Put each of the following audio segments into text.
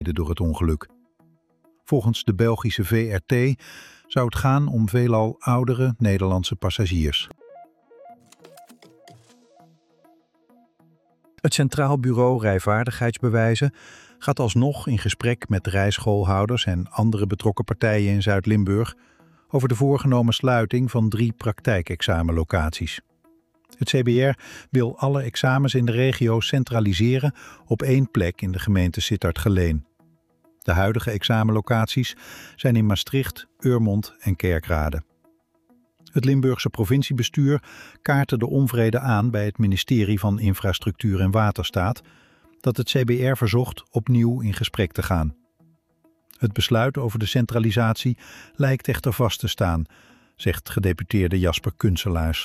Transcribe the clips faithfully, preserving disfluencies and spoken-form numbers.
door het ongeluk. Volgens de Belgische V R T zou het gaan om veelal oudere Nederlandse passagiers. Het Centraal Bureau Rijvaardigheidsbewijzen gaat alsnog in gesprek met rijschoolhouders en andere betrokken partijen in Zuid-Limburg over de voorgenomen sluiting van drie praktijkexamenlocaties. Het C B R wil alle examens in de regio centraliseren op één plek in de gemeente Sittard-Geleen. De huidige examenlocaties zijn in Maastricht, Urmond en Kerkrade. Het Limburgse provinciebestuur kaartte de onvrede aan bij het ministerie van Infrastructuur en Waterstaat, dat het C B R verzocht opnieuw in gesprek te gaan. Het besluit over de centralisatie lijkt echter vast te staan, zegt gedeputeerde Jasper Kunselaars.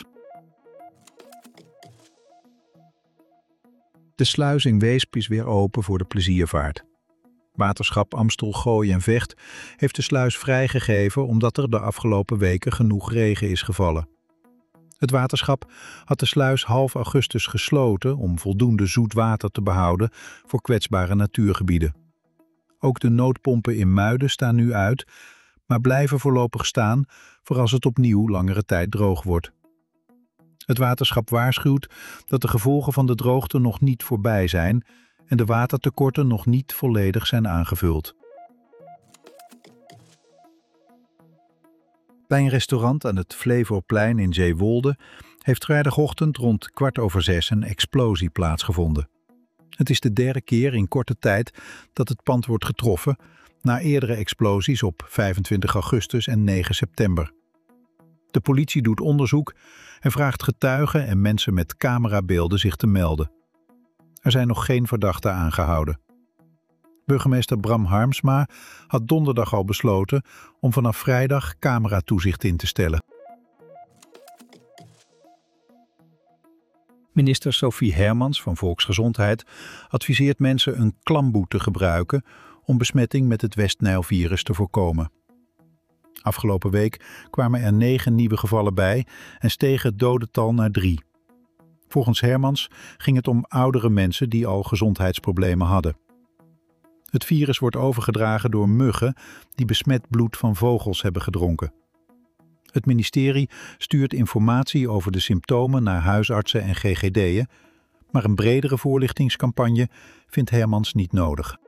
De sluis in Weesp is weer open voor de pleziervaart. Waterschap Amstel, Gooi en Vecht heeft de sluis vrijgegeven omdat er de afgelopen weken genoeg regen is gevallen. Het waterschap had de sluis half augustus gesloten om voldoende zoet water te behouden voor kwetsbare natuurgebieden. Ook de noodpompen in Muiden staan nu uit, maar blijven voorlopig staan voor als het opnieuw langere tijd droog wordt. Het waterschap waarschuwt dat de gevolgen van de droogte nog niet voorbij zijn en de watertekorten nog niet volledig zijn aangevuld. Bij een restaurant aan het Flevoorplein in Zeewolde heeft vrijdagochtend rond kwart over zes een explosie plaatsgevonden. Het is de derde keer in korte tijd dat het pand wordt getroffen, na eerdere explosies op vijfentwintig augustus en negen september. De politie doet onderzoek en vraagt getuigen en mensen met camerabeelden zich te melden. Er zijn nog geen verdachten aangehouden. Burgemeester Bram Harmsma had donderdag al besloten om vanaf vrijdag cameratoezicht in te stellen. Minister Sophie Hermans van Volksgezondheid adviseert mensen een klamboe te gebruiken om besmetting met het West-Nijl-virus te voorkomen. Afgelopen week kwamen er negen nieuwe gevallen bij en steeg het dodental naar drie. Volgens Hermans ging het om oudere mensen die al gezondheidsproblemen hadden. Het virus wordt overgedragen door muggen die besmet bloed van vogels hebben gedronken. Het ministerie stuurt informatie over de symptomen naar huisartsen en G G D'en, maar een bredere voorlichtingscampagne vindt Hermans niet nodig.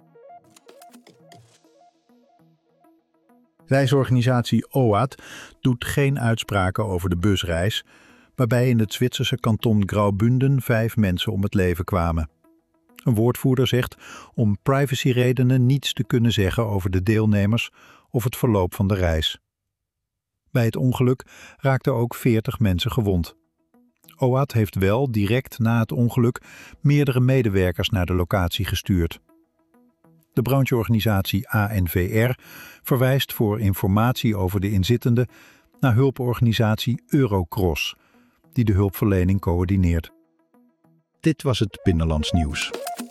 Reisorganisatie O A T doet geen uitspraken over de busreis, waarbij in het Zwitserse kanton Graubünden vijf mensen om het leven kwamen. Een woordvoerder zegt om privacyredenen niets te kunnen zeggen over de deelnemers of het verloop van de reis. Bij het ongeluk raakten ook veertig mensen gewond. O A T heeft wel direct na het ongeluk meerdere medewerkers naar de locatie gestuurd. De brancheorganisatie A N V R verwijst voor informatie over de inzittenden naar hulporganisatie Eurocross, die de hulpverlening coördineert. Dit was het Binnenlands Nieuws.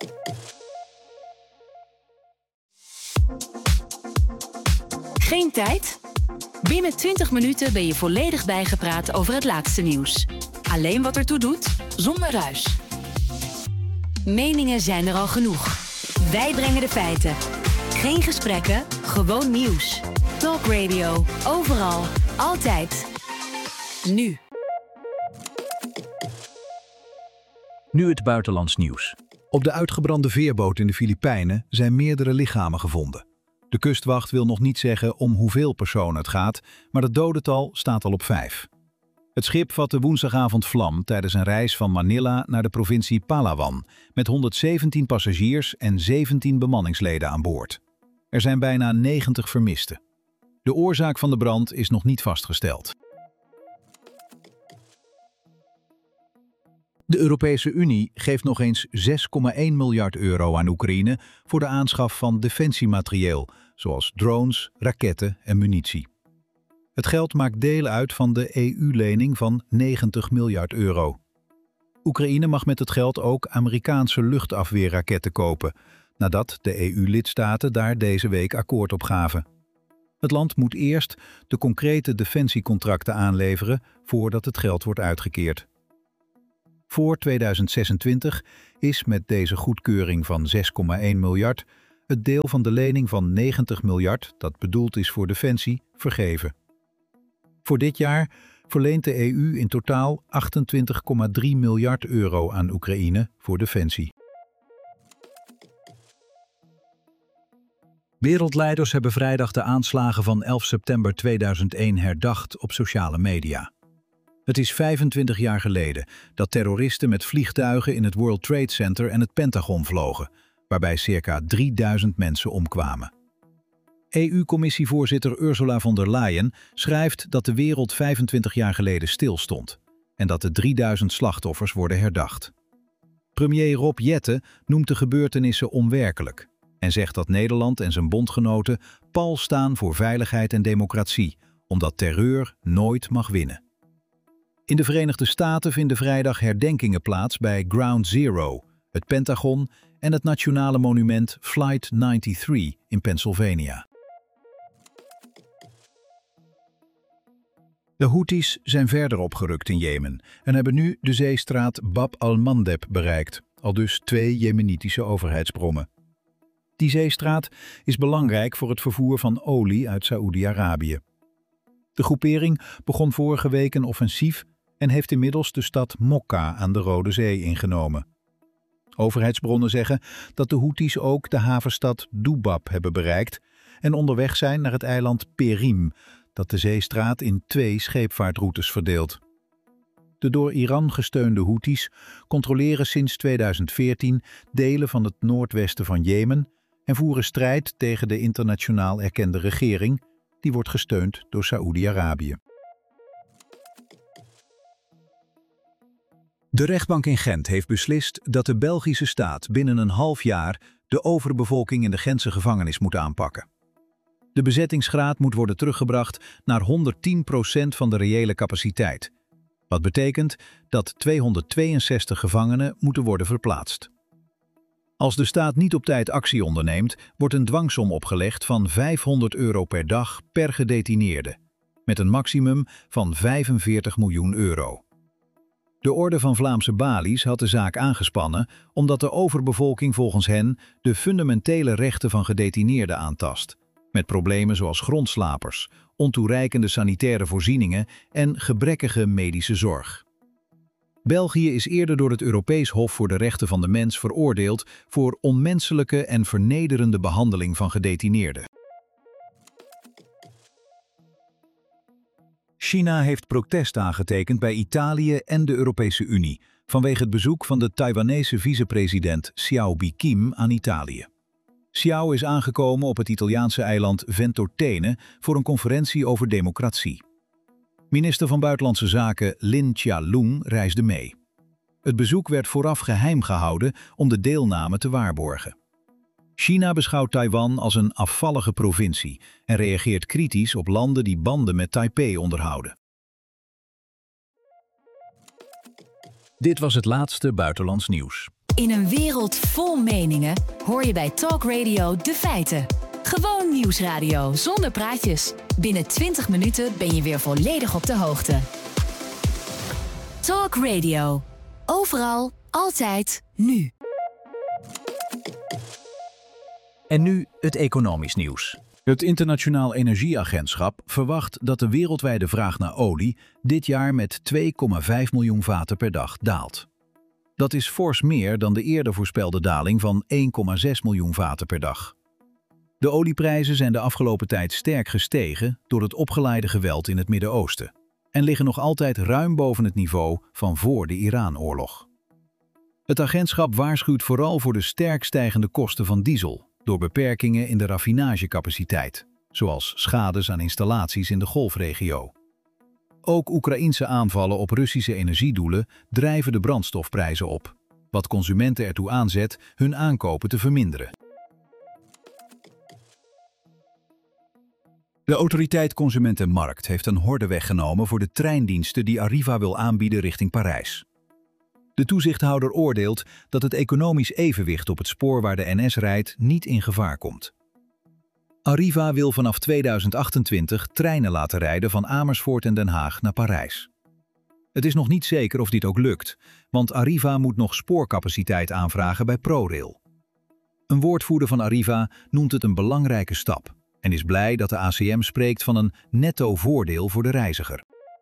Geen tijd? Binnen twintig minuten ben je volledig bijgepraat over het laatste nieuws. Alleen wat ertoe doet, zonder ruis. Meningen zijn er al genoeg. Wij brengen de feiten. Geen gesprekken, gewoon nieuws. Talk Radio, overal, altijd. Nu. Nu het buitenlands nieuws. Op de uitgebrande veerboot in de Filipijnen zijn meerdere lichamen gevonden. De kustwacht wil nog niet zeggen om hoeveel personen het gaat, maar het dodental staat al op vijf. Het schip vatte woensdagavond vlam tijdens een reis van Manila naar de provincie Palawan met honderdzeventien passagiers en zeventien bemanningsleden aan boord. Er zijn bijna negentig vermisten. De oorzaak van de brand is nog niet vastgesteld. De Europese Unie geeft nog eens zes komma één miljard euro aan Oekraïne voor de aanschaf van defensiematerieel, zoals drones, raketten en munitie. Het geld maakt deel uit van de E U-lening van negentig miljard euro. Oekraïne mag met het geld ook Amerikaanse luchtafweerraketten kopen, nadat de E U-lidstaten daar deze week akkoord op gaven. Het land moet eerst de concrete defensiecontracten aanleveren voordat het geld wordt uitgekeerd. Voor tweeduizend zesentwintig is met deze goedkeuring van zes komma één miljard het deel van de lening van negentig miljard, dat bedoeld is voor defensie, vergeven. Voor dit jaar verleent de E U in totaal achtentwintig komma drie miljard euro aan Oekraïne voor defensie. Wereldleiders hebben vrijdag de aanslagen van elf september tweeduizend één herdacht op sociale media. Het is vijfentwintig jaar geleden dat terroristen met vliegtuigen in het World Trade Center en het Pentagon vlogen, waarbij circa drieduizend mensen omkwamen. E U-commissievoorzitter Ursula von der Leyen schrijft dat de wereld vijfentwintig jaar geleden stilstond en dat de drieduizend slachtoffers worden herdacht. Premier Rob Jetten noemt de gebeurtenissen onwerkelijk en zegt dat Nederland en zijn bondgenoten pal staan voor veiligheid en democratie, omdat terreur nooit mag winnen. In de Verenigde Staten vinden vrijdag herdenkingen plaats bij Ground Zero, het Pentagon en het nationale monument Flight drieënnegentig in Pennsylvania. De Houthis zijn verder opgerukt in Jemen en hebben nu de zeestraat Bab al-Mandeb bereikt, aldus twee Jemenitische overheidsbronnen. Die zeestraat is belangrijk voor het vervoer van olie uit Saoedi-Arabië. De groepering begon vorige week een offensief en heeft inmiddels de stad Mokka aan de Rode Zee ingenomen. Overheidsbronnen zeggen dat de Houthis ook de havenstad Dubab hebben bereikt en onderweg zijn naar het eiland Perim, dat de zeestraat in twee scheepvaartroutes verdeelt. De door Iran gesteunde Houthis controleren sinds tweeduizend veertien delen van het noordwesten van Jemen en voeren strijd tegen de internationaal erkende regering, die wordt gesteund door Saoedi-Arabië. De rechtbank in Gent heeft beslist dat de Belgische staat binnen een half jaar de overbevolking in de Gentse gevangenis moet aanpakken. De bezettingsgraad moet worden teruggebracht naar honderdtien procent van de reële capaciteit, wat betekent dat tweehonderdtweeënzestig gevangenen moeten worden verplaatst. Als de staat niet op tijd actie onderneemt, wordt een dwangsom opgelegd van vijfhonderd euro per dag per gedetineerde, met een maximum van vijfenveertig miljoen euro. De Orde van Vlaamse Balies had de zaak aangespannen omdat de overbevolking volgens hen de fundamentele rechten van gedetineerden aantast, met problemen zoals grondslapers, ontoereikende sanitaire voorzieningen en gebrekkige medische zorg. België is eerder door het Europees Hof voor de Rechten van de Mens veroordeeld voor onmenselijke en vernederende behandeling van gedetineerden. China heeft protest aangetekend bij Italië en de Europese Unie vanwege het bezoek van de Taiwanese vicepresident Xiao Bi-Kim aan Italië. Xiao is aangekomen op het Italiaanse eiland Ventotene voor een conferentie over democratie. Minister van Buitenlandse Zaken Lin Chia-lung reisde mee. Het bezoek werd vooraf geheim gehouden om de deelname te waarborgen. China beschouwt Taiwan als een afvallige provincie en reageert kritisch op landen die banden met Taipei onderhouden. Dit was het laatste buitenlands nieuws. In een wereld vol meningen hoor je bij Talk Radio de feiten. Gewoon nieuwsradio zonder praatjes. Binnen twintig minuten ben je weer volledig op de hoogte. Talk Radio. Overal, altijd, nu. En nu het economisch nieuws. Het Internationaal Energieagentschap verwacht dat de wereldwijde vraag naar olie dit jaar met twee komma vijf miljoen vaten per dag daalt. Dat is fors meer dan de eerder voorspelde daling van één komma zes miljoen vaten per dag. De olieprijzen zijn de afgelopen tijd sterk gestegen door het opgeleide geweld in het Midden-Oosten en liggen nog altijd ruim boven het niveau van voor de Iran-oorlog. Het agentschap waarschuwt vooral voor de sterk stijgende kosten van diesel door beperkingen in de raffinagecapaciteit, zoals schades aan installaties in de Golfregio. Ook Oekraïense aanvallen op Russische energiedoelen drijven de brandstofprijzen op, wat consumenten ertoe aanzet hun aankopen te verminderen. De autoriteit Consument en Markt heeft een horde weggenomen voor de treindiensten die Arriva wil aanbieden richting Parijs. De toezichthouder oordeelt dat het economisch evenwicht op het spoor waar de N S rijdt niet in gevaar komt. Arriva wil vanaf tweeduizend achtentwintig treinen laten rijden van Amersfoort en Den Haag naar Parijs. Het is nog niet zeker of dit ook lukt, want Arriva moet nog spoorcapaciteit aanvragen bij ProRail. Een woordvoerder van Arriva noemt het een belangrijke stap en is blij dat de A C M spreekt van een netto voordeel voor de reiziger.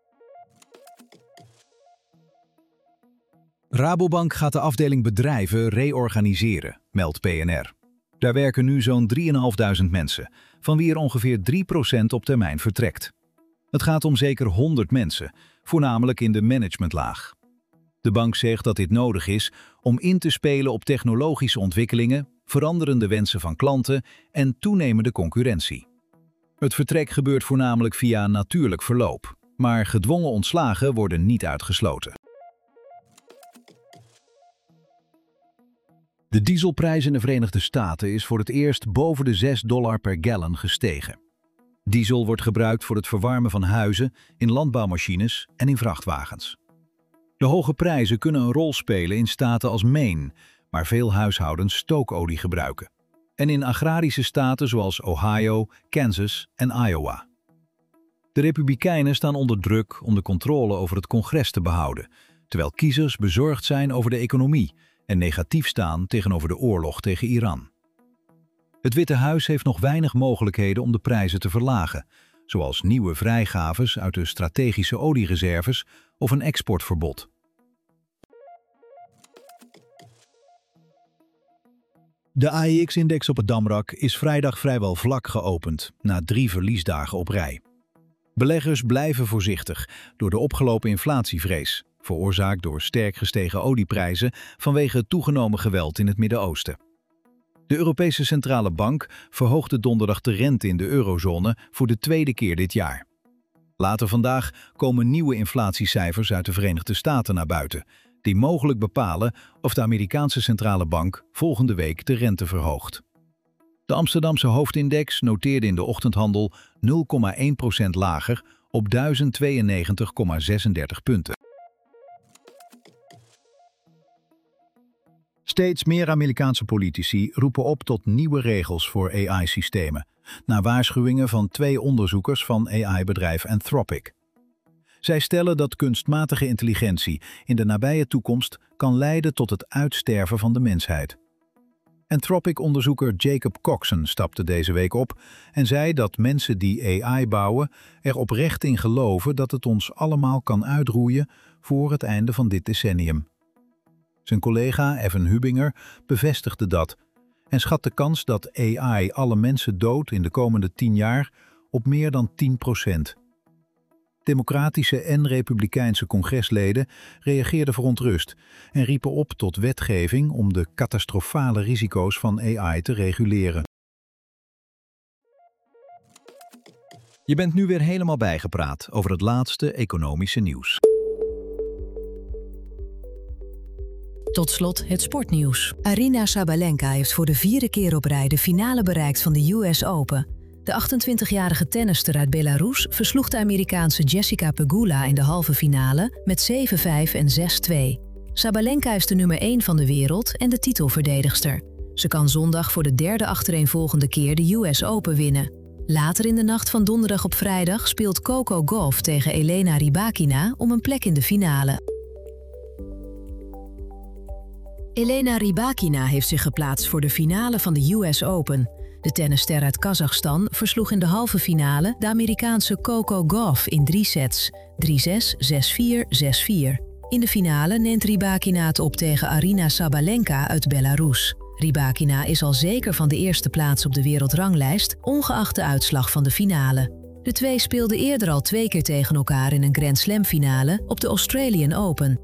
Rabobank gaat de afdeling bedrijven reorganiseren, meldt P N R. Daar werken nu zo'n drieduizend mensen, van wie er ongeveer drie procent op termijn vertrekt. Het gaat om zeker honderd mensen, voornamelijk in de managementlaag. De bank zegt dat dit nodig is om in te spelen op technologische ontwikkelingen, veranderende wensen van klanten en toenemende concurrentie. Het vertrek gebeurt voornamelijk via natuurlijk verloop, maar gedwongen ontslagen worden niet uitgesloten. De dieselprijs in de Verenigde Staten is voor het eerst boven de zes dollar per gallon gestegen. Diesel wordt gebruikt voor het verwarmen van huizen, in landbouwmachines en in vrachtwagens. De hoge prijzen kunnen een rol spelen in staten als Maine, waar veel huishoudens stookolie gebruiken, en in agrarische staten zoals Ohio, Kansas en Iowa. De Republikeinen staan onder druk om de controle over het congres te behouden, terwijl kiezers bezorgd zijn over de economie en negatief staan tegenover de oorlog tegen Iran. Het Witte Huis heeft nog weinig mogelijkheden om de prijzen te verlagen, zoals nieuwe vrijgaves uit de strategische oliereserves of een exportverbod. De A E X-index op het Damrak is vrijdag vrijwel vlak geopend, na drie verliesdagen op rij. Beleggers blijven voorzichtig door de opgelopen inflatievrees, veroorzaakt door sterk gestegen olieprijzen vanwege het toegenomen geweld in het Midden-Oosten. De Europese Centrale Bank verhoogde donderdag de rente in de eurozone voor de tweede keer dit jaar. Later vandaag komen nieuwe inflatiecijfers uit de Verenigde Staten naar buiten, die mogelijk bepalen of de Amerikaanse Centrale Bank volgende week de rente verhoogt. De Amsterdamse hoofdindex noteerde in de ochtendhandel nul komma één procent lager op duizend tweeënnegentig komma zesendertig punten. Steeds meer Amerikaanse politici roepen op tot nieuwe regels voor A I-systemen, na waarschuwingen van twee onderzoekers van A I-bedrijf Anthropic. Zij stellen dat kunstmatige intelligentie in de nabije toekomst kan leiden tot het uitsterven van de mensheid. Anthropic-onderzoeker Jacob Coxon stapte deze week op en zei dat mensen die A I bouwen er oprecht in geloven dat het ons allemaal kan uitroeien voor het einde van dit decennium. Zijn collega Evan Hubinger bevestigde dat en schat de kans dat A I alle mensen doodt in de komende tien jaar op meer dan tien procent. Democratische en republikeinse congresleden reageerden verontrust en riepen op tot wetgeving om de catastrofale risico's van A I te reguleren. Je bent nu weer helemaal bijgepraat over het laatste economische nieuws. Tot slot het sportnieuws. Aryna Sabalenka heeft voor de vierde keer op rij de finale bereikt van de U S Open. De achtentwintigjarige tennister uit Belarus versloeg de Amerikaanse Jessica Pegula in de halve finale met zeven vijf en zes twee. Sabalenka is de nummer één van de wereld en de titelverdedigster. Ze kan zondag voor de derde achtereenvolgende keer de U S Open winnen. Later in de nacht van donderdag op vrijdag speelt Coco Gauff tegen Elena Rybakina om een plek in de finale. Elena Rybakina heeft zich geplaatst voor de finale van de U S Open. De tennisster uit Kazachstan versloeg in de halve finale de Amerikaanse Coco Gauff in drie sets, drie zes, zes vier, zes vier. In de finale neemt Rybakina het op tegen Aryna Sabalenka uit Belarus. Rybakina is al zeker van de eerste plaats op de wereldranglijst, ongeacht de uitslag van de finale. De twee speelden eerder al twee keer tegen elkaar in een Grand Slam finale op de Australian Open.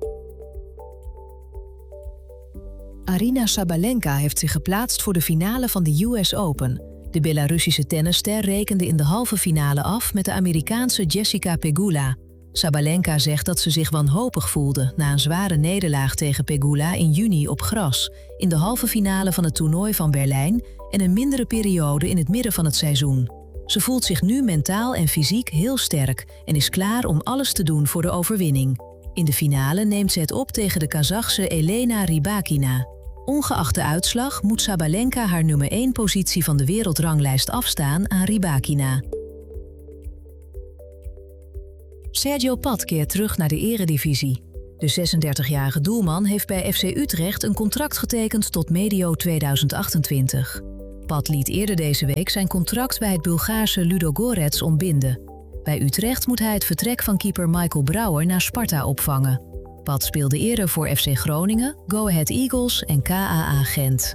Aryna Sabalenka heeft zich geplaatst voor de finale van de U S Open. De Belarussische tennisster rekende in de halve finale af met de Amerikaanse Jessica Pegula. Sabalenka zegt dat ze zich wanhopig voelde na een zware nederlaag tegen Pegula in juni op gras, in de halve finale van het toernooi van Berlijn en een mindere periode in het midden van het seizoen. Ze voelt zich nu mentaal en fysiek heel sterk en is klaar om alles te doen voor de overwinning. In de finale neemt ze het op tegen de Kazachse Elena Rybakina. Ongeacht de uitslag moet Sabalenka haar nummer één positie van de wereldranglijst afstaan aan Rybakina. Sergio Pat keert terug naar de eredivisie. De zesendertigjarige doelman heeft bij F C Utrecht een contract getekend tot medio tweeduizend achtentwintig. Pat liet eerder deze week zijn contract bij het Bulgaarse Ludogorets ontbinden. Bij Utrecht moet hij het vertrek van keeper Michael Brouwer naar Sparta opvangen. Pat speelde eerder voor F C Groningen, Go Ahead Eagles en K A A Gent.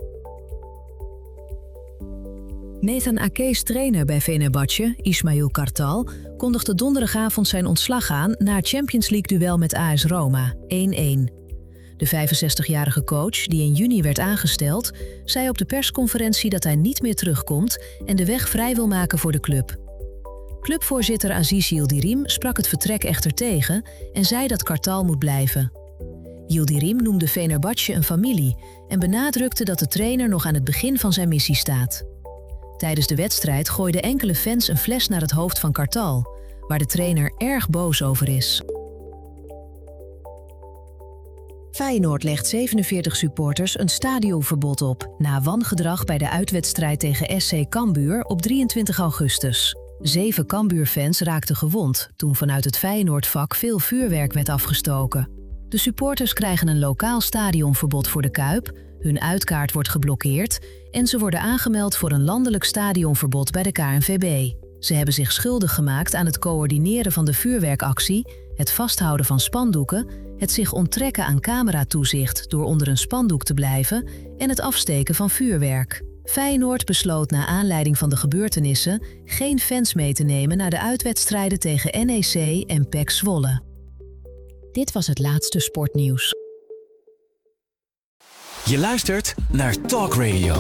Nathan Ake's trainer bij Fenerbahce, Ismail Kartal, kondigde donderdagavond zijn ontslag aan na het Champions League-duel met A S Roma, één-één. De vijfenzestigjarige coach, die in juni werd aangesteld, zei op de persconferentie dat hij niet meer terugkomt en de weg vrij wil maken voor de club. Clubvoorzitter Aziz Yildirim sprak het vertrek echter tegen en zei dat Kartal moet blijven. Yildirim noemde Fenerbahce een familie en benadrukte dat de trainer nog aan het begin van zijn missie staat. Tijdens de wedstrijd gooiden enkele fans een fles naar het hoofd van Kartal, waar de trainer erg boos over is. Feyenoord legt zevenenveertig supporters een stadionverbod op na wangedrag bij de uitwedstrijd tegen S C Cambuur op drieëntwintig augustus. Zeven Cambuur-fans raakten gewond toen vanuit het Feyenoord-vak veel vuurwerk werd afgestoken. De supporters krijgen een lokaal stadionverbod voor de Kuip, hun uitkaart wordt geblokkeerd en ze worden aangemeld voor een landelijk stadionverbod bij de K N V B. Ze hebben zich schuldig gemaakt aan het coördineren van de vuurwerkactie, het vasthouden van spandoeken, het zich onttrekken aan cameratoezicht door onder een spandoek te blijven en het afsteken van vuurwerk. Feyenoord besloot na aanleiding van de gebeurtenissen geen fans mee te nemen naar de uitwedstrijden tegen N E C en P E C Zwolle. Dit was het laatste sportnieuws. Je luistert naar Talk Radio.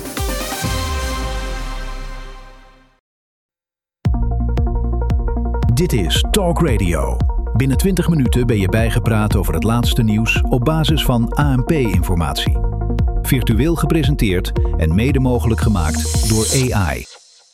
Dit is Talk Radio. Binnen twintig minuten ben je bijgepraat over het laatste nieuws op basis van A N P-informatie. Virtueel gepresenteerd en mede mogelijk gemaakt door A I.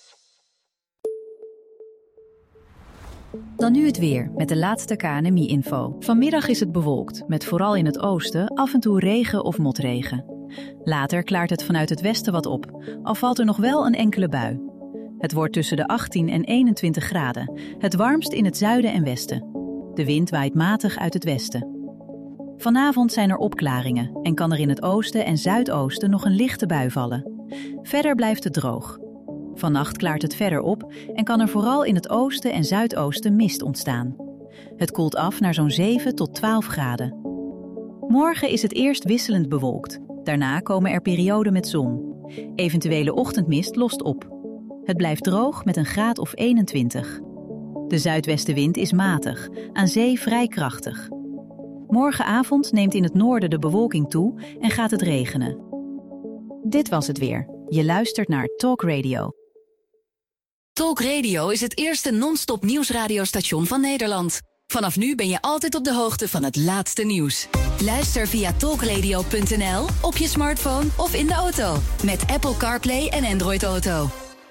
Dan nu het weer met de laatste K N M I-info. Vanmiddag is het bewolkt, met vooral in het oosten af en toe regen of motregen. Later klaart het vanuit het westen wat op, al valt er nog wel een enkele bui. Het wordt tussen de achttien en eenentwintig graden, het warmst in het zuiden en westen. De wind waait matig uit het westen. Vanavond zijn er opklaringen en kan er in het oosten en zuidoosten nog een lichte bui vallen. Verder blijft het droog. Vannacht klaart het verder op en kan er vooral in het oosten en zuidoosten mist ontstaan. Het koelt af naar zo'n zeven tot twaalf graden. Morgen is het eerst wisselend bewolkt. Daarna komen er perioden met zon. Eventuele ochtendmist lost op. Het blijft droog met een graad of eenentwintig. De zuidwestenwind is matig, aan zee vrij krachtig. Morgenavond neemt in het noorden de bewolking toe en gaat het regenen. Dit was het weer. Je luistert naar Talk Radio. Talk Radio is het eerste non-stop nieuwsradiostation van Nederland. Vanaf nu ben je altijd op de hoogte van het laatste nieuws. Luister via talkradio punt n l, op je smartphone of in de auto. Met Apple CarPlay en Android Auto.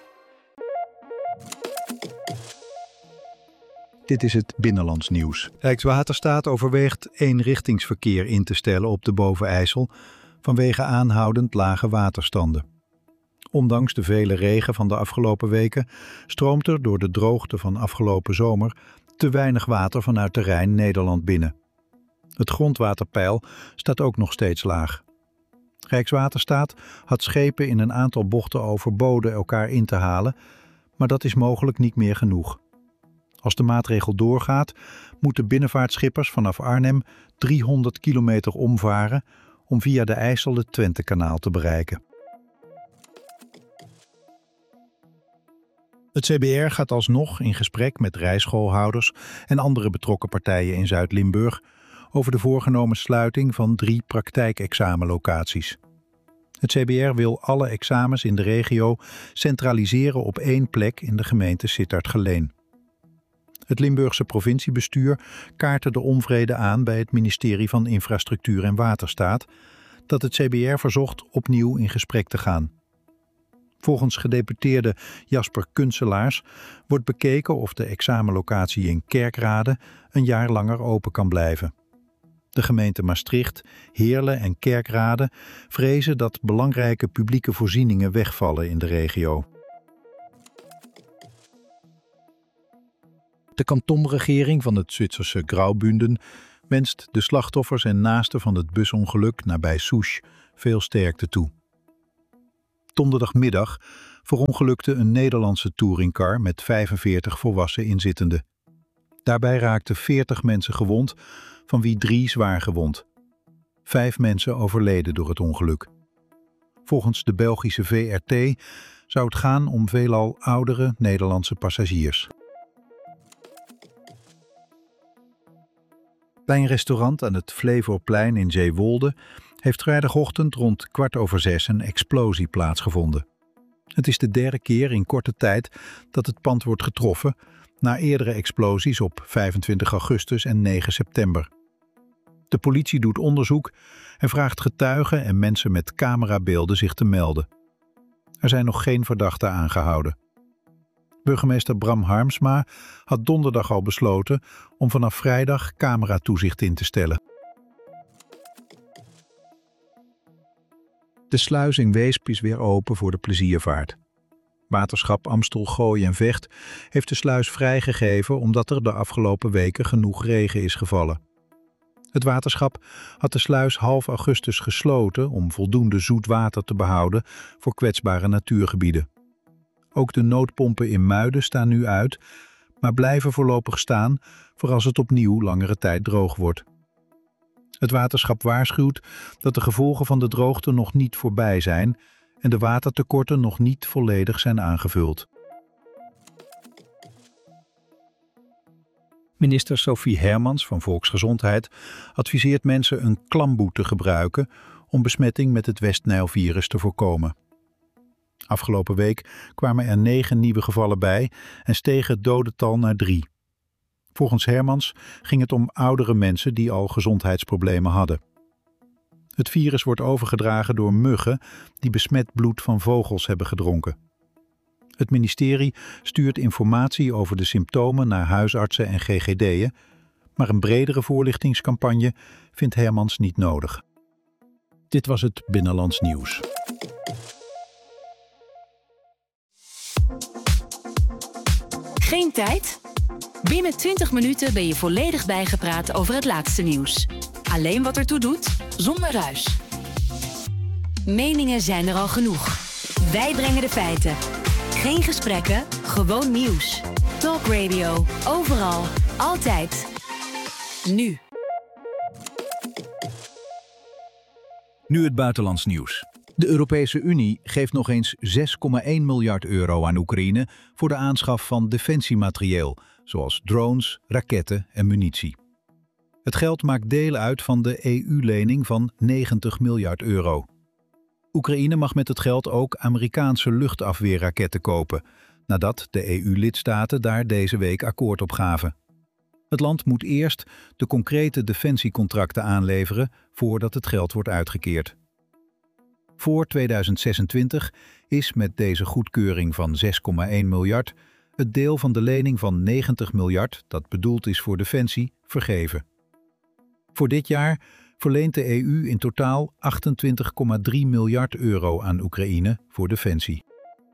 Dit is het Binnenlands nieuws. Rijkswaterstaat overweegt eenrichtingsverkeer in te stellen op de Bovenijssel vanwege aanhoudend lage waterstanden. Ondanks de vele regen van de afgelopen weken stroomt er door de droogte van afgelopen zomer te weinig water vanuit de Rijn Nederland binnen. Het grondwaterpeil staat ook nog steeds laag. Rijkswaterstaat had schepen in een aantal bochten overboden elkaar in te halen, maar dat is mogelijk niet meer genoeg. Als de maatregel doorgaat, moeten binnenvaartschippers vanaf Arnhem driehonderd kilometer omvaren om via de IJssel het Twentekanaal te bereiken. Het C B R gaat alsnog in gesprek met rijschoolhouders en andere betrokken partijen in Zuid-Limburg over de voorgenomen sluiting van drie praktijkexamenlocaties. Het C B R wil alle examens in de regio centraliseren op één plek in de gemeente Sittard-Geleen. Het Limburgse provinciebestuur kaartte de onvrede aan bij het ministerie van Infrastructuur en Waterstaat, dat het C B R verzocht opnieuw in gesprek te gaan. Volgens gedeputeerde Jasper Kunselaars wordt bekeken of de examenlocatie in Kerkrade een jaar langer open kan blijven. De gemeenten Maastricht, Heerlen en Kerkrade vrezen dat belangrijke publieke voorzieningen wegvallen in de regio. De kantonregering van het Zwitserse Graubünden wenst de slachtoffers en naasten van het busongeluk nabij Souche veel sterkte toe. Donderdagmiddag verongelukte een Nederlandse touringcar met vijfenveertig volwassen inzittenden. Daarbij raakten veertig mensen gewond, van wie drie zwaar gewond. Vijf mensen overleden door het ongeluk. Volgens de Belgische V R T zou het gaan om veelal oudere Nederlandse passagiers. Bij een restaurant aan het Flevoorplein in Zeewolde heeft vrijdagochtend rond kwart over zes een explosie plaatsgevonden. Het is de derde keer in korte tijd dat het pand wordt getroffen, na eerdere explosies op vijfentwintig augustus en negen september. De politie doet onderzoek en vraagt getuigen en mensen met camerabeelden zich te melden. Er zijn nog geen verdachten aangehouden. Burgemeester Bram Harmsma had donderdag al besloten om vanaf vrijdag cameratoezicht in te stellen. De sluis in Weesp is weer open voor de pleziervaart. Waterschap Amstel, Gooi en Vecht heeft de sluis vrijgegeven omdat er de afgelopen weken genoeg regen is gevallen. Het waterschap had de sluis half augustus gesloten om voldoende zoet water te behouden voor kwetsbare natuurgebieden. Ook de noodpompen in Muiden staan nu uit, maar blijven voorlopig staan voor als het opnieuw langere tijd droog wordt. Het waterschap waarschuwt dat de gevolgen van de droogte nog niet voorbij zijn en de watertekorten nog niet volledig zijn aangevuld. Minister Sophie Hermans van Volksgezondheid adviseert mensen een klamboe te gebruiken om besmetting met het West-Nijl-virus te voorkomen. Afgelopen week kwamen er negen nieuwe gevallen bij en steeg het dodental naar drie. Volgens Hermans ging het om oudere mensen die al gezondheidsproblemen hadden. Het virus wordt overgedragen door muggen die besmet bloed van vogels hebben gedronken. Het ministerie stuurt informatie over de symptomen naar huisartsen en G G D'en, maar een bredere voorlichtingscampagne vindt Hermans niet nodig. Dit was het Binnenlands Nieuws. Geen tijd? Binnen twintig minuten ben je volledig bijgepraat over het laatste nieuws. Alleen wat ertoe doet, zonder ruis. Meningen zijn er al genoeg. Wij brengen de feiten. Geen gesprekken, gewoon nieuws. Talk Radio, overal, altijd. Nu. Nu het buitenlands nieuws. De Europese Unie geeft nog eens zes komma één miljard euro aan Oekraïne voor de aanschaf van defensiematerieel, zoals drones, raketten en munitie. Het geld maakt deel uit van de E U-lening van negentig miljard euro. Oekraïne mag met het geld ook Amerikaanse luchtafweerraketten kopen, nadat de E U-lidstaten daar deze week akkoord op gaven. Het land moet eerst de concrete defensiecontracten aanleveren voordat het geld wordt uitgekeerd. Voor tweeduizend zesentwintig is met deze goedkeuring van zes komma één miljard het deel van de lening van negentig miljard, dat bedoeld is voor defensie, vergeven. Voor dit jaar verleent de E U in totaal achtentwintig komma drie miljard euro aan Oekraïne voor defensie.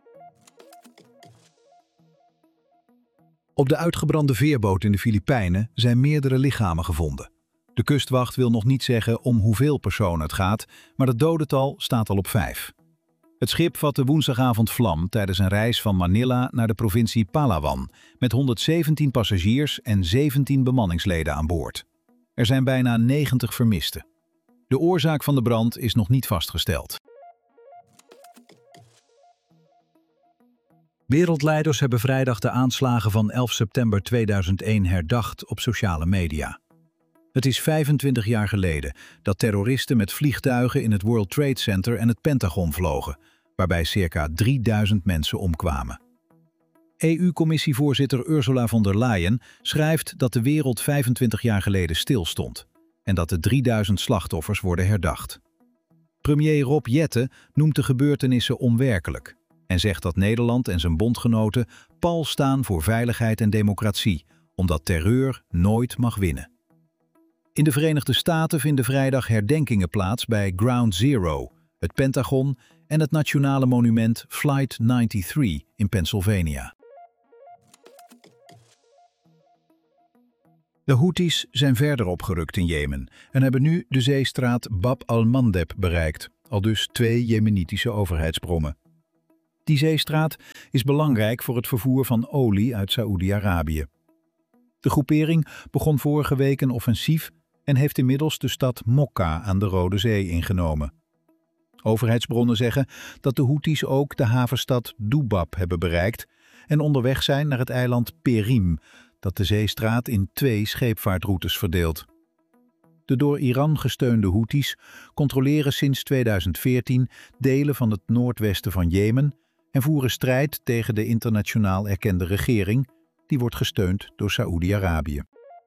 Op de uitgebrande veerboot in de Filipijnen zijn meerdere lichamen gevonden. De kustwacht wil nog niet zeggen om hoeveel personen het gaat, maar het dodental staat al op vijf. Het schip vatte woensdagavond vlam tijdens een reis van Manila naar de provincie Palawan met honderdzeventien passagiers en zeventien bemanningsleden aan boord. Er zijn bijna negentig vermisten. De oorzaak van de brand is nog niet vastgesteld. Wereldleiders hebben vrijdag de aanslagen van elf september tweeduizend één herdacht op sociale media. Het is vijfentwintig jaar geleden dat terroristen met vliegtuigen in het World Trade Center en het Pentagon vlogen, waarbij circa drieduizend mensen omkwamen. E U-commissievoorzitter Ursula von der Leyen schrijft dat de wereld vijfentwintig jaar geleden stilstond en dat de drieduizend slachtoffers worden herdacht. Premier Rob Jetten noemt de gebeurtenissen onwerkelijk en zegt dat Nederland en zijn bondgenoten pal staan voor veiligheid en democratie, omdat terreur nooit mag winnen. In de Verenigde Staten vinden vrijdag herdenkingen plaats bij Ground Zero, het Pentagon en het nationale monument Flight drieënnegentig in Pennsylvania. De Houthis zijn verder opgerukt in Jemen en hebben nu de zeestraat Bab al-Mandeb bereikt, aldus twee Jemenitische overheidsbronnen. Die zeestraat is belangrijk voor het vervoer van olie uit Saoedi-Arabië. De groepering begon vorige week een offensief en heeft inmiddels de stad Mokka aan de Rode Zee ingenomen. Overheidsbronnen zeggen dat de Houthis ook de havenstad Dubab hebben bereikt en onderweg zijn naar het eiland Perim, dat de zeestraat in twee scheepvaartroutes verdeelt. De door Iran gesteunde Houthis controleren sinds tweeduizend veertien delen van het noordwesten van Jemen en voeren strijd tegen de internationaal erkende regering, die wordt gesteund door Saoedi-Arabië.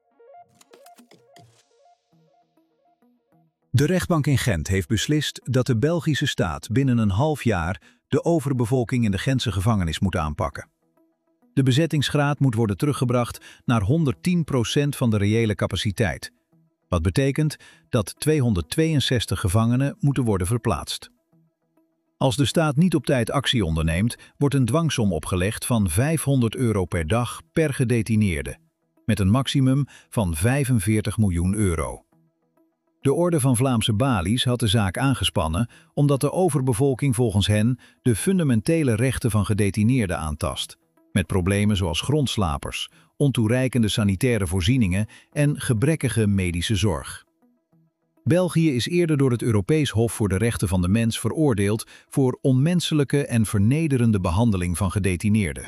De rechtbank in Gent heeft beslist dat de Belgische staat binnen een half jaar de overbevolking in de Gentse gevangenis moet aanpakken. De bezettingsgraad moet worden teruggebracht naar honderdtien procent van de reële capaciteit, wat betekent dat tweehonderdtweeënzestig gevangenen moeten worden verplaatst. Als de staat niet op tijd actie onderneemt, wordt een dwangsom opgelegd van vijfhonderd euro per dag per gedetineerde, met een maximum van vijfenveertig miljoen euro. De Orde van Vlaamse Balies had de zaak aangespannen omdat de overbevolking volgens hen de fundamentele rechten van gedetineerden aantast, met problemen zoals grondslapers, ontoereikende sanitaire voorzieningen en gebrekkige medische zorg. België is eerder door het Europees Hof voor de Rechten van de Mens veroordeeld voor onmenselijke en vernederende behandeling van gedetineerden.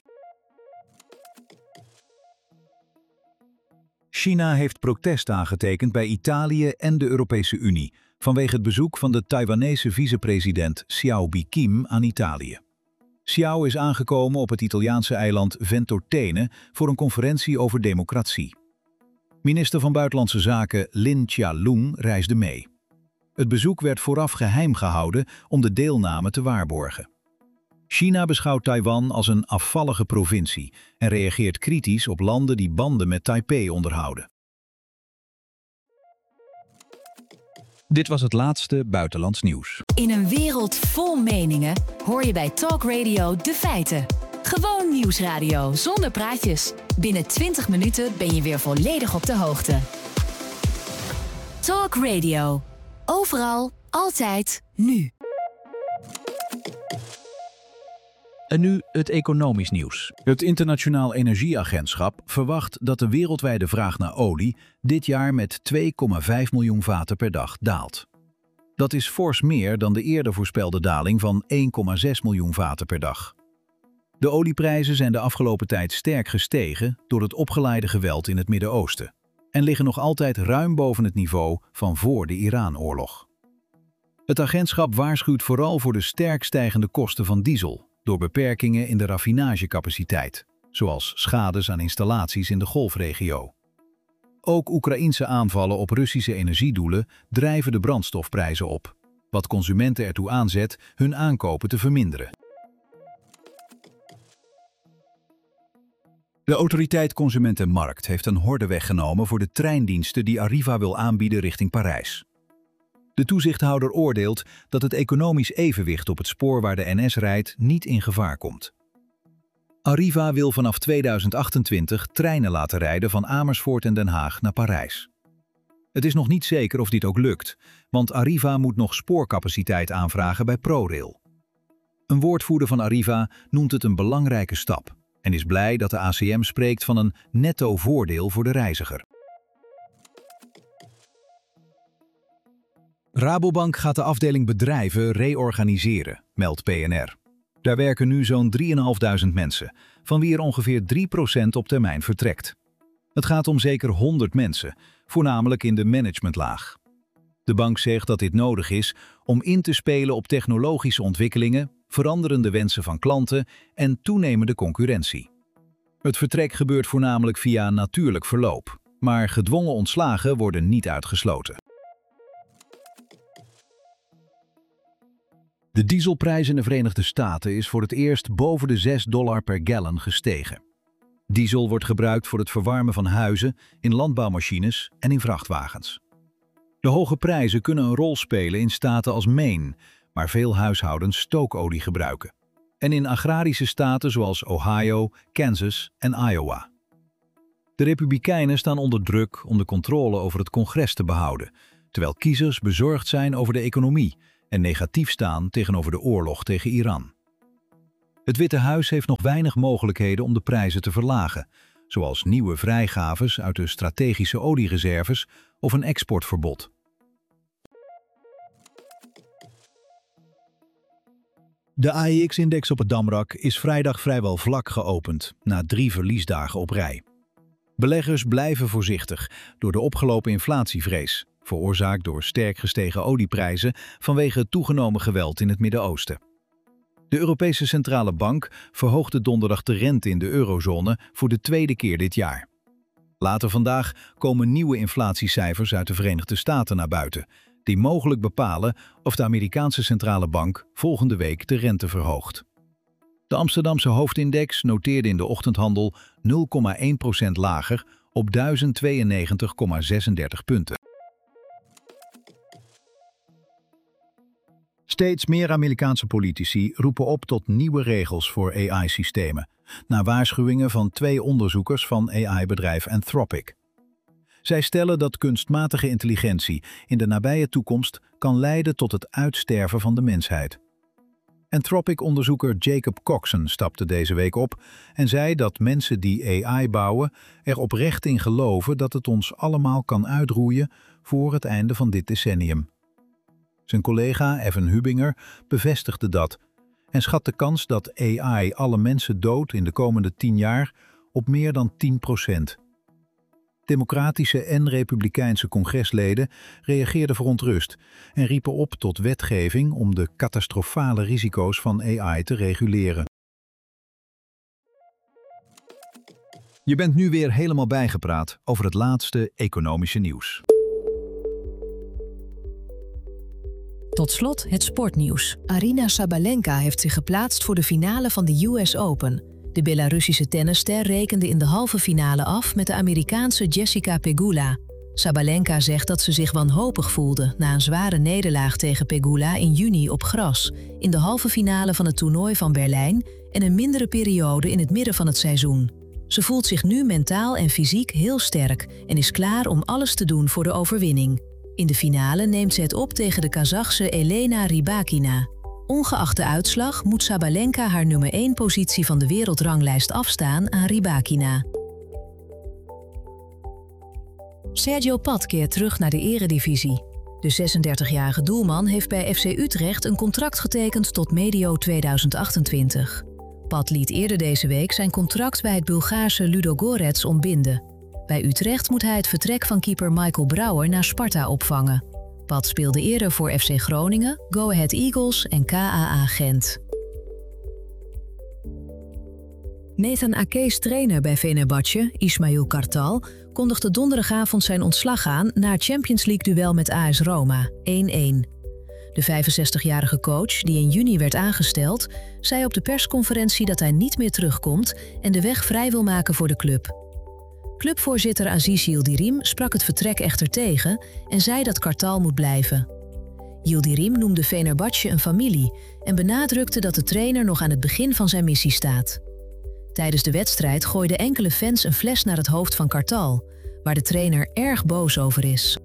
China heeft protest aangetekend bij Italië en de Europese Unie vanwege het bezoek van de Taiwanese vicepresident Xiao Bi-Kim aan Italië. Xiao is aangekomen op het Italiaanse eiland Ventotene voor een conferentie over democratie. Minister van Buitenlandse Zaken Lin Chia-lung reisde mee. Het bezoek werd vooraf geheim gehouden om de deelname te waarborgen. China beschouwt Taiwan als een afvallige provincie en reageert kritisch op landen die banden met Taipei onderhouden. Dit was het laatste buitenlands nieuws. In een wereld vol meningen hoor je bij Talk Radio de feiten. Gewoon nieuwsradio zonder praatjes. Binnen twintig minuten ben je weer volledig op de hoogte. Talk Radio. Overal, altijd, nu. En nu het economisch nieuws. Het Internationaal Energieagentschap verwacht dat de wereldwijde vraag naar olie dit jaar met twee komma vijf miljoen vaten per dag daalt. Dat is fors meer dan de eerder voorspelde daling van één komma zes miljoen vaten per dag. De olieprijzen zijn de afgelopen tijd sterk gestegen door het opgeleide geweld in het Midden-Oosten en liggen nog altijd ruim boven het niveau van voor de Iran-oorlog. Het agentschap waarschuwt vooral voor de sterk stijgende kosten van diesel door beperkingen in de raffinagecapaciteit, zoals schades aan installaties in de Golfregio. Ook Oekraïense aanvallen op Russische energiedoelen drijven de brandstofprijzen op, wat consumenten ertoe aanzet hun aankopen te verminderen. De autoriteit Consument en Markt heeft een horde weggenomen voor de treindiensten die Arriva wil aanbieden richting Parijs. De toezichthouder oordeelt dat het economisch evenwicht op het spoor waar de N S rijdt niet in gevaar komt. Arriva wil vanaf tweeduizend achtentwintig treinen laten rijden van Amersfoort en Den Haag naar Parijs. Het is nog niet zeker of dit ook lukt, want Arriva moet nog spoorcapaciteit aanvragen bij ProRail. Een woordvoerder van Arriva noemt het een belangrijke stap en is blij dat de A C M spreekt van een netto voordeel voor de reiziger. Rabobank gaat de afdeling bedrijven reorganiseren, meldt P N R. Daar werken nu zo'n drieduizend mensen, van wie er ongeveer drie procent op termijn vertrekt. Het gaat om zeker honderd mensen, voornamelijk in de managementlaag. De bank zegt dat dit nodig is om in te spelen op technologische ontwikkelingen, veranderende wensen van klanten en toenemende concurrentie. Het vertrek gebeurt voornamelijk via natuurlijk verloop, maar gedwongen ontslagen worden niet uitgesloten. De dieselprijs in de Verenigde Staten is voor het eerst boven de zes dollar per gallon gestegen. Diesel wordt gebruikt voor het verwarmen van huizen, in landbouwmachines en in vrachtwagens. De hoge prijzen kunnen een rol spelen in staten als Maine, waar veel huishoudens stookolie gebruiken, en in agrarische staten zoals Ohio, Kansas en Iowa. De Republikeinen staan onder druk om de controle over het congres te behouden, terwijl kiezers bezorgd zijn over de economie en negatief staan tegenover de oorlog tegen Iran. Het Witte Huis heeft nog weinig mogelijkheden om de prijzen te verlagen, zoals nieuwe vrijgaves uit de strategische oliereserves of een exportverbod. De A E X-index op het Damrak is vrijdag vrijwel vlak geopend, na drie verliesdagen op rij. Beleggers blijven voorzichtig door de opgelopen inflatievrees, veroorzaakt door sterk gestegen olieprijzen vanwege het toegenomen geweld in het Midden-Oosten. De Europese Centrale Bank verhoogde donderdag de rente in de eurozone voor de tweede keer dit jaar. Later vandaag komen nieuwe inflatiecijfers uit de Verenigde Staten naar buiten, die mogelijk bepalen of de Amerikaanse Centrale Bank volgende week de rente verhoogt. De Amsterdamse hoofdindex noteerde in de ochtendhandel nul komma één procent lager op duizend tweeënnegentig komma zesendertig punten. Steeds meer Amerikaanse politici roepen op tot nieuwe regels voor A I-systemen, na waarschuwingen van twee onderzoekers van A I-bedrijf Anthropic. Zij stellen dat kunstmatige intelligentie in de nabije toekomst kan leiden tot het uitsterven van de mensheid. Anthropic-onderzoeker Jacob Coxon stapte deze week op en zei dat mensen die A I bouwen er oprecht in geloven dat het ons allemaal kan uitroeien voor het einde van dit decennium. Zijn collega Evan Hubinger bevestigde dat en schat de kans dat A I alle mensen doodt in de komende tien jaar op meer dan tien procent. Democratische en republikeinse congresleden reageerden verontrust en riepen op tot wetgeving om de catastrofale risico's van A I te reguleren. Je bent nu weer helemaal bijgepraat over het laatste economische nieuws. Tot slot het sportnieuws. Aryna Sabalenka heeft zich geplaatst voor de finale van de U S Open. De Belarussische tennisster rekende in de halve finale af met de Amerikaanse Jessica Pegula. Sabalenka zegt dat ze zich wanhopig voelde na een zware nederlaag tegen Pegula in juni op gras, in de halve finale van het toernooi van Berlijn en een mindere periode in het midden van het seizoen. Ze voelt zich nu mentaal en fysiek heel sterk en is klaar om alles te doen voor de overwinning. In de finale neemt ze het op tegen de Kazachse Elena Rybakina. Ongeacht de uitslag moet Sabalenka haar nummer één positie van de wereldranglijst afstaan aan Rybakina. Sergio Pat keert terug naar de eredivisie. De zesendertigjarige doelman heeft bij F C Utrecht een contract getekend tot medio tweeduizend achtentwintig. Pat liet eerder deze week zijn contract bij het Bulgaarse Ludogorets ontbinden. Bij Utrecht moet hij het vertrek van keeper Michael Brouwer naar Sparta opvangen. Pat speelde eerder voor F C Groningen, Go Ahead Eagles en K A A Gent. Nathan Ake's trainer bij Fenerbahce, Ismail Kartal, kondigde donderdagavond zijn ontslag aan na het Champions League-duel met A S Roma, één-één. De vijfenzestigjarige coach, die in juni werd aangesteld, zei op de persconferentie dat hij niet meer terugkomt en de weg vrij wil maken voor de club. Clubvoorzitter Aziz Yildirim sprak het vertrek echter tegen en zei dat Kartal moet blijven. Yildirim noemde Fenerbahce een familie en benadrukte dat de trainer nog aan het begin van zijn missie staat. Tijdens de wedstrijd gooiden enkele fans een fles naar het hoofd van Kartal, waar de trainer erg boos over is.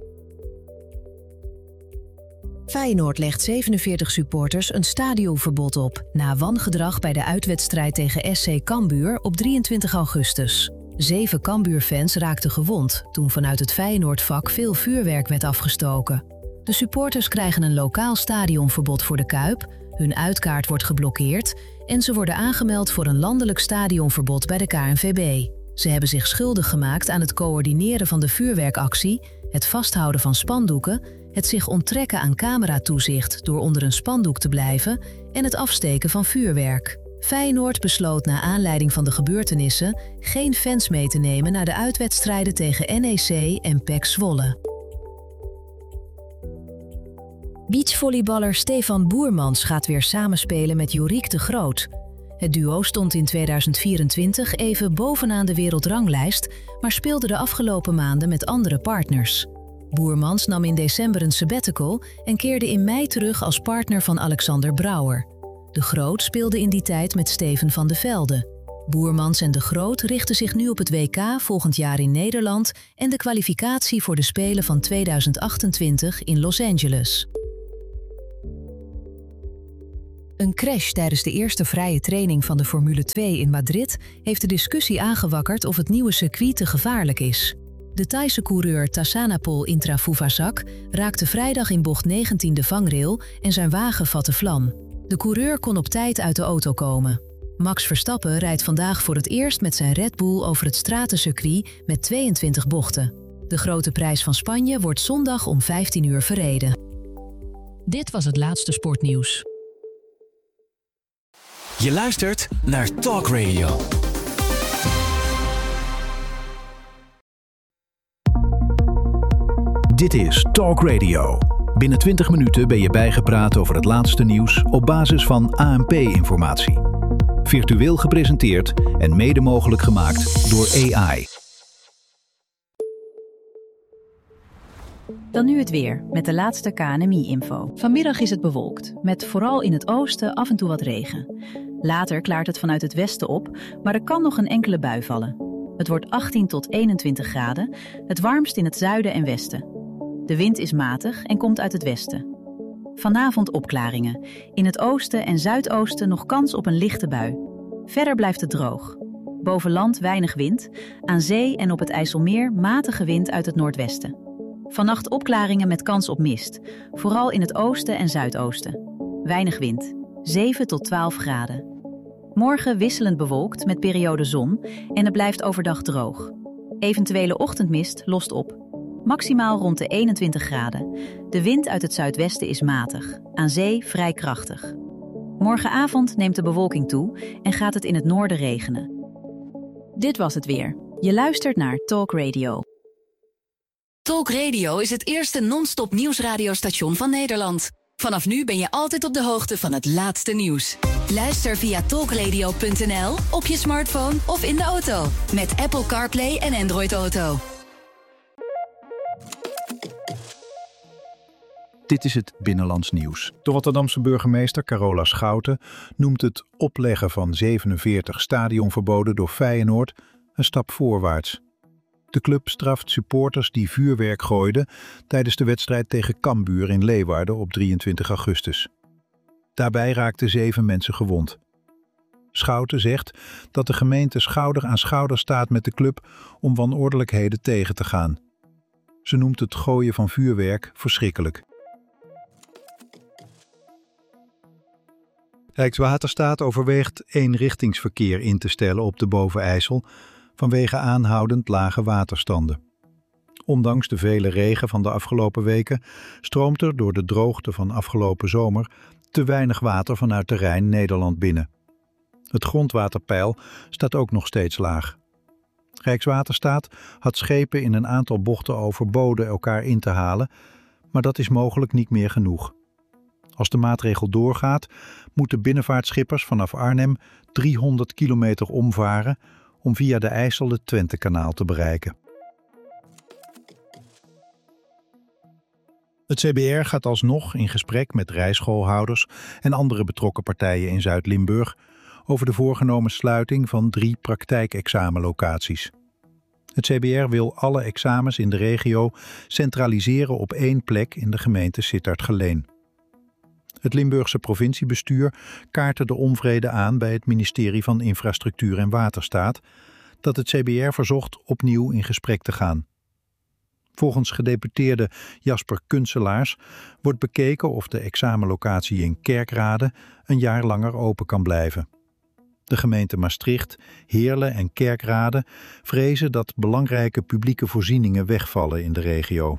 Feyenoord legt zevenenveertig supporters een stadionverbod op na wangedrag bij de uitwedstrijd tegen S C Cambuur op drieëntwintig augustus. Zeven Cambuur-fans raakten gewond toen vanuit het Feyenoordvak veel vuurwerk werd afgestoken. De supporters krijgen een lokaal stadionverbod voor de Kuip, hun uitkaart wordt geblokkeerd en ze worden aangemeld voor een landelijk stadionverbod bij de K N V B. Ze hebben zich schuldig gemaakt aan het coördineren van de vuurwerkactie, het vasthouden van spandoeken, het zich onttrekken aan cameratoezicht door onder een spandoek te blijven en het afsteken van vuurwerk. Feyenoord besloot na aanleiding van de gebeurtenissen geen fans mee te nemen naar de uitwedstrijden tegen N E C en P E C Zwolle. Beachvolleyballer Stefan Boermans gaat weer samenspelen met Joriek de Groot. Het duo stond in tweeduizend vierentwintig even bovenaan de wereldranglijst, maar speelde de afgelopen maanden met andere partners. Boermans nam in december een sabbatical en keerde in mei terug als partner van Alexander Brouwer. De Groot speelde in die tijd met Steven van de Velde. Boermans en De Groot richten zich nu op het W K volgend jaar in Nederland en de kwalificatie voor de Spelen van tweeduizend achtentwintig in Los Angeles. Een crash tijdens de eerste vrije training van de Formule twee in Madrid heeft de discussie aangewakkerd of het nieuwe circuit te gevaarlijk is. De Thaise coureur Tassanapol Intrafuvazak raakte vrijdag in bocht negentien de vangrail en zijn wagen vatte vlam. De coureur kon op tijd uit de auto komen. Max Verstappen rijdt vandaag voor het eerst met zijn Red Bull over het stratencircuit met tweeëntwintig bochten. De grote prijs van Spanje wordt zondag om vijftien uur verreden. Dit was het laatste sportnieuws. Je luistert naar Talk Radio. Dit is Talk Radio. Binnen twintig minuten ben je bijgepraat over het laatste nieuws op basis van A N P-informatie. Virtueel gepresenteerd en mede mogelijk gemaakt door A I. Dan nu het weer, met de laatste K N M I-info. Vanmiddag is het bewolkt, met vooral in het oosten af en toe wat regen. Later klaart het vanuit het westen op, maar er kan nog een enkele bui vallen. Het wordt achttien tot eenentwintig graden, het warmst in het zuiden en westen. De wind is matig en komt uit het westen. Vanavond opklaringen. In het oosten en zuidoosten nog kans op een lichte bui. Verder blijft het droog. Boven land weinig wind, aan zee en op het IJsselmeer matige wind uit het noordwesten. Vannacht opklaringen met kans op mist, vooral in het oosten en zuidoosten. Weinig wind, zeven tot twaalf graden. Morgen wisselend bewolkt met periode zon en het blijft overdag droog. Eventuele ochtendmist lost op. Maximaal rond de eenentwintig graden. De wind uit het zuidwesten is matig, aan zee vrij krachtig. Morgenavond neemt de bewolking toe en gaat het in het noorden regenen. Dit was het weer. Je luistert naar Talk Radio. Talk Radio is het eerste non-stop nieuwsradiostation van Nederland. Vanaf nu ben je altijd op de hoogte van het laatste nieuws. Luister via talkradio punt n l, op je smartphone of in de auto. Met Apple CarPlay en Android Auto. Dit is het Binnenlands Nieuws. De Rotterdamse burgemeester Carola Schouten noemt het opleggen van zevenenveertig stadionverboden door Feyenoord een stap voorwaarts. De club straft supporters die vuurwerk gooiden tijdens de wedstrijd tegen Cambuur in Leeuwarden op drieëntwintig augustus. Daarbij raakten zeven mensen gewond. Schouten zegt dat de gemeente schouder aan schouder staat met de club om wanordelijkheden tegen te gaan. Ze noemt het gooien van vuurwerk verschrikkelijk. Rijkswaterstaat overweegt eenrichtingsverkeer in te stellen op de Bovenijssel vanwege aanhoudend lage waterstanden. Ondanks de vele regen van de afgelopen weken stroomt er door de droogte van afgelopen zomer te weinig water vanuit de Rijn Nederland binnen. Het grondwaterpeil staat ook nog steeds laag. Rijkswaterstaat had schepen in een aantal bochten overboden elkaar in te halen, maar dat is mogelijk niet meer genoeg. Als de maatregel doorgaat, moeten binnenvaartschippers vanaf Arnhem driehonderd kilometer omvaren om via de IJssel het Twentekanaal te bereiken. Het C B R gaat alsnog in gesprek met rijschoolhouders en andere betrokken partijen in Zuid-Limburg over de voorgenomen sluiting van drie praktijkexamenlocaties. Het C B R wil alle examens in de regio centraliseren op één plek in de gemeente Sittard-Geleen. Het Limburgse provinciebestuur kaartte de onvrede aan bij het ministerie van Infrastructuur en Waterstaat, dat het C B R verzocht opnieuw in gesprek te gaan. Volgens gedeputeerde Jasper Kunselaars wordt bekeken of de examenlocatie in Kerkrade een jaar langer open kan blijven. De gemeenten Maastricht, Heerlen en Kerkrade vrezen dat belangrijke publieke voorzieningen wegvallen in de regio.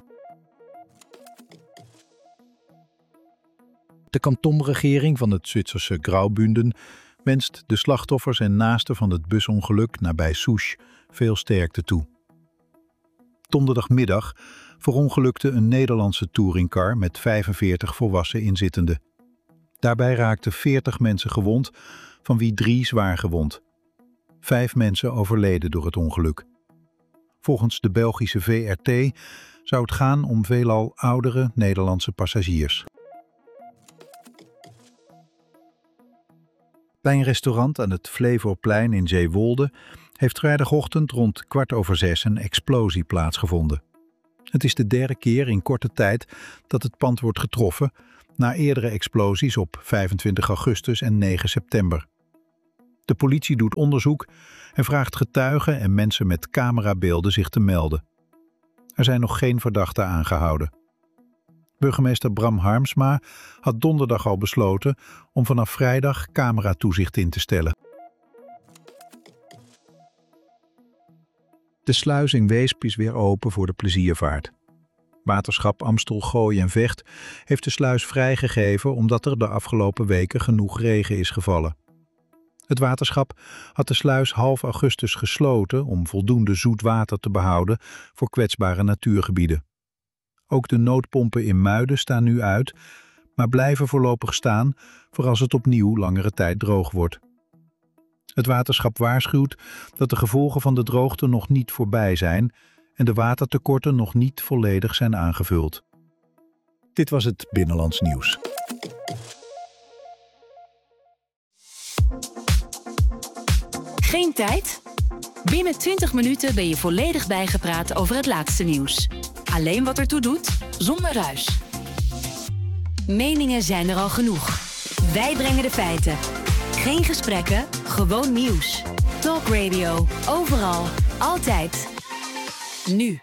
De kantonregering van het Zwitserse Graubünden wenst de slachtoffers en naasten van het busongeluk nabij Souche veel sterkte toe. Donderdagmiddag verongelukte een Nederlandse touringcar met vijfenveertig volwassen inzittenden. Daarbij raakten veertig mensen gewond, van wie drie zwaar gewond. Vijf mensen overleden door het ongeluk. Volgens de Belgische V R T zou het gaan om veelal oudere Nederlandse passagiers. Bij een restaurant aan het Flevoplein in Zeewolde heeft vrijdagochtend rond kwart over zes een explosie plaatsgevonden. Het is de derde keer in korte tijd dat het pand wordt getroffen, na eerdere explosies op vijfentwintig augustus en negen september. De politie doet onderzoek en vraagt getuigen en mensen met camerabeelden zich te melden. Er zijn nog geen verdachten aangehouden. Burgemeester Bram Harmsma had donderdag al besloten om vanaf vrijdag cameratoezicht in te stellen. De sluis in Weesp is weer open voor de pleziervaart. Waterschap Amstel, Gooi en Vecht heeft de sluis vrijgegeven omdat er de afgelopen weken genoeg regen is gevallen. Het waterschap had de sluis half augustus gesloten om voldoende zoet water te behouden voor kwetsbare natuurgebieden. Ook de noodpompen in Muiden staan nu uit, maar blijven voorlopig staan voor als het opnieuw langere tijd droog wordt. Het waterschap waarschuwt dat de gevolgen van de droogte nog niet voorbij zijn en de watertekorten nog niet volledig zijn aangevuld. Dit was het Binnenlands Nieuws. Geen tijd? Binnen twintig minuten ben je volledig bijgepraat over het laatste nieuws. Alleen wat ertoe doet, zonder ruis. Meningen zijn er al genoeg. Wij brengen de feiten. Geen gesprekken, gewoon nieuws. Talk Radio, overal, altijd. Nu.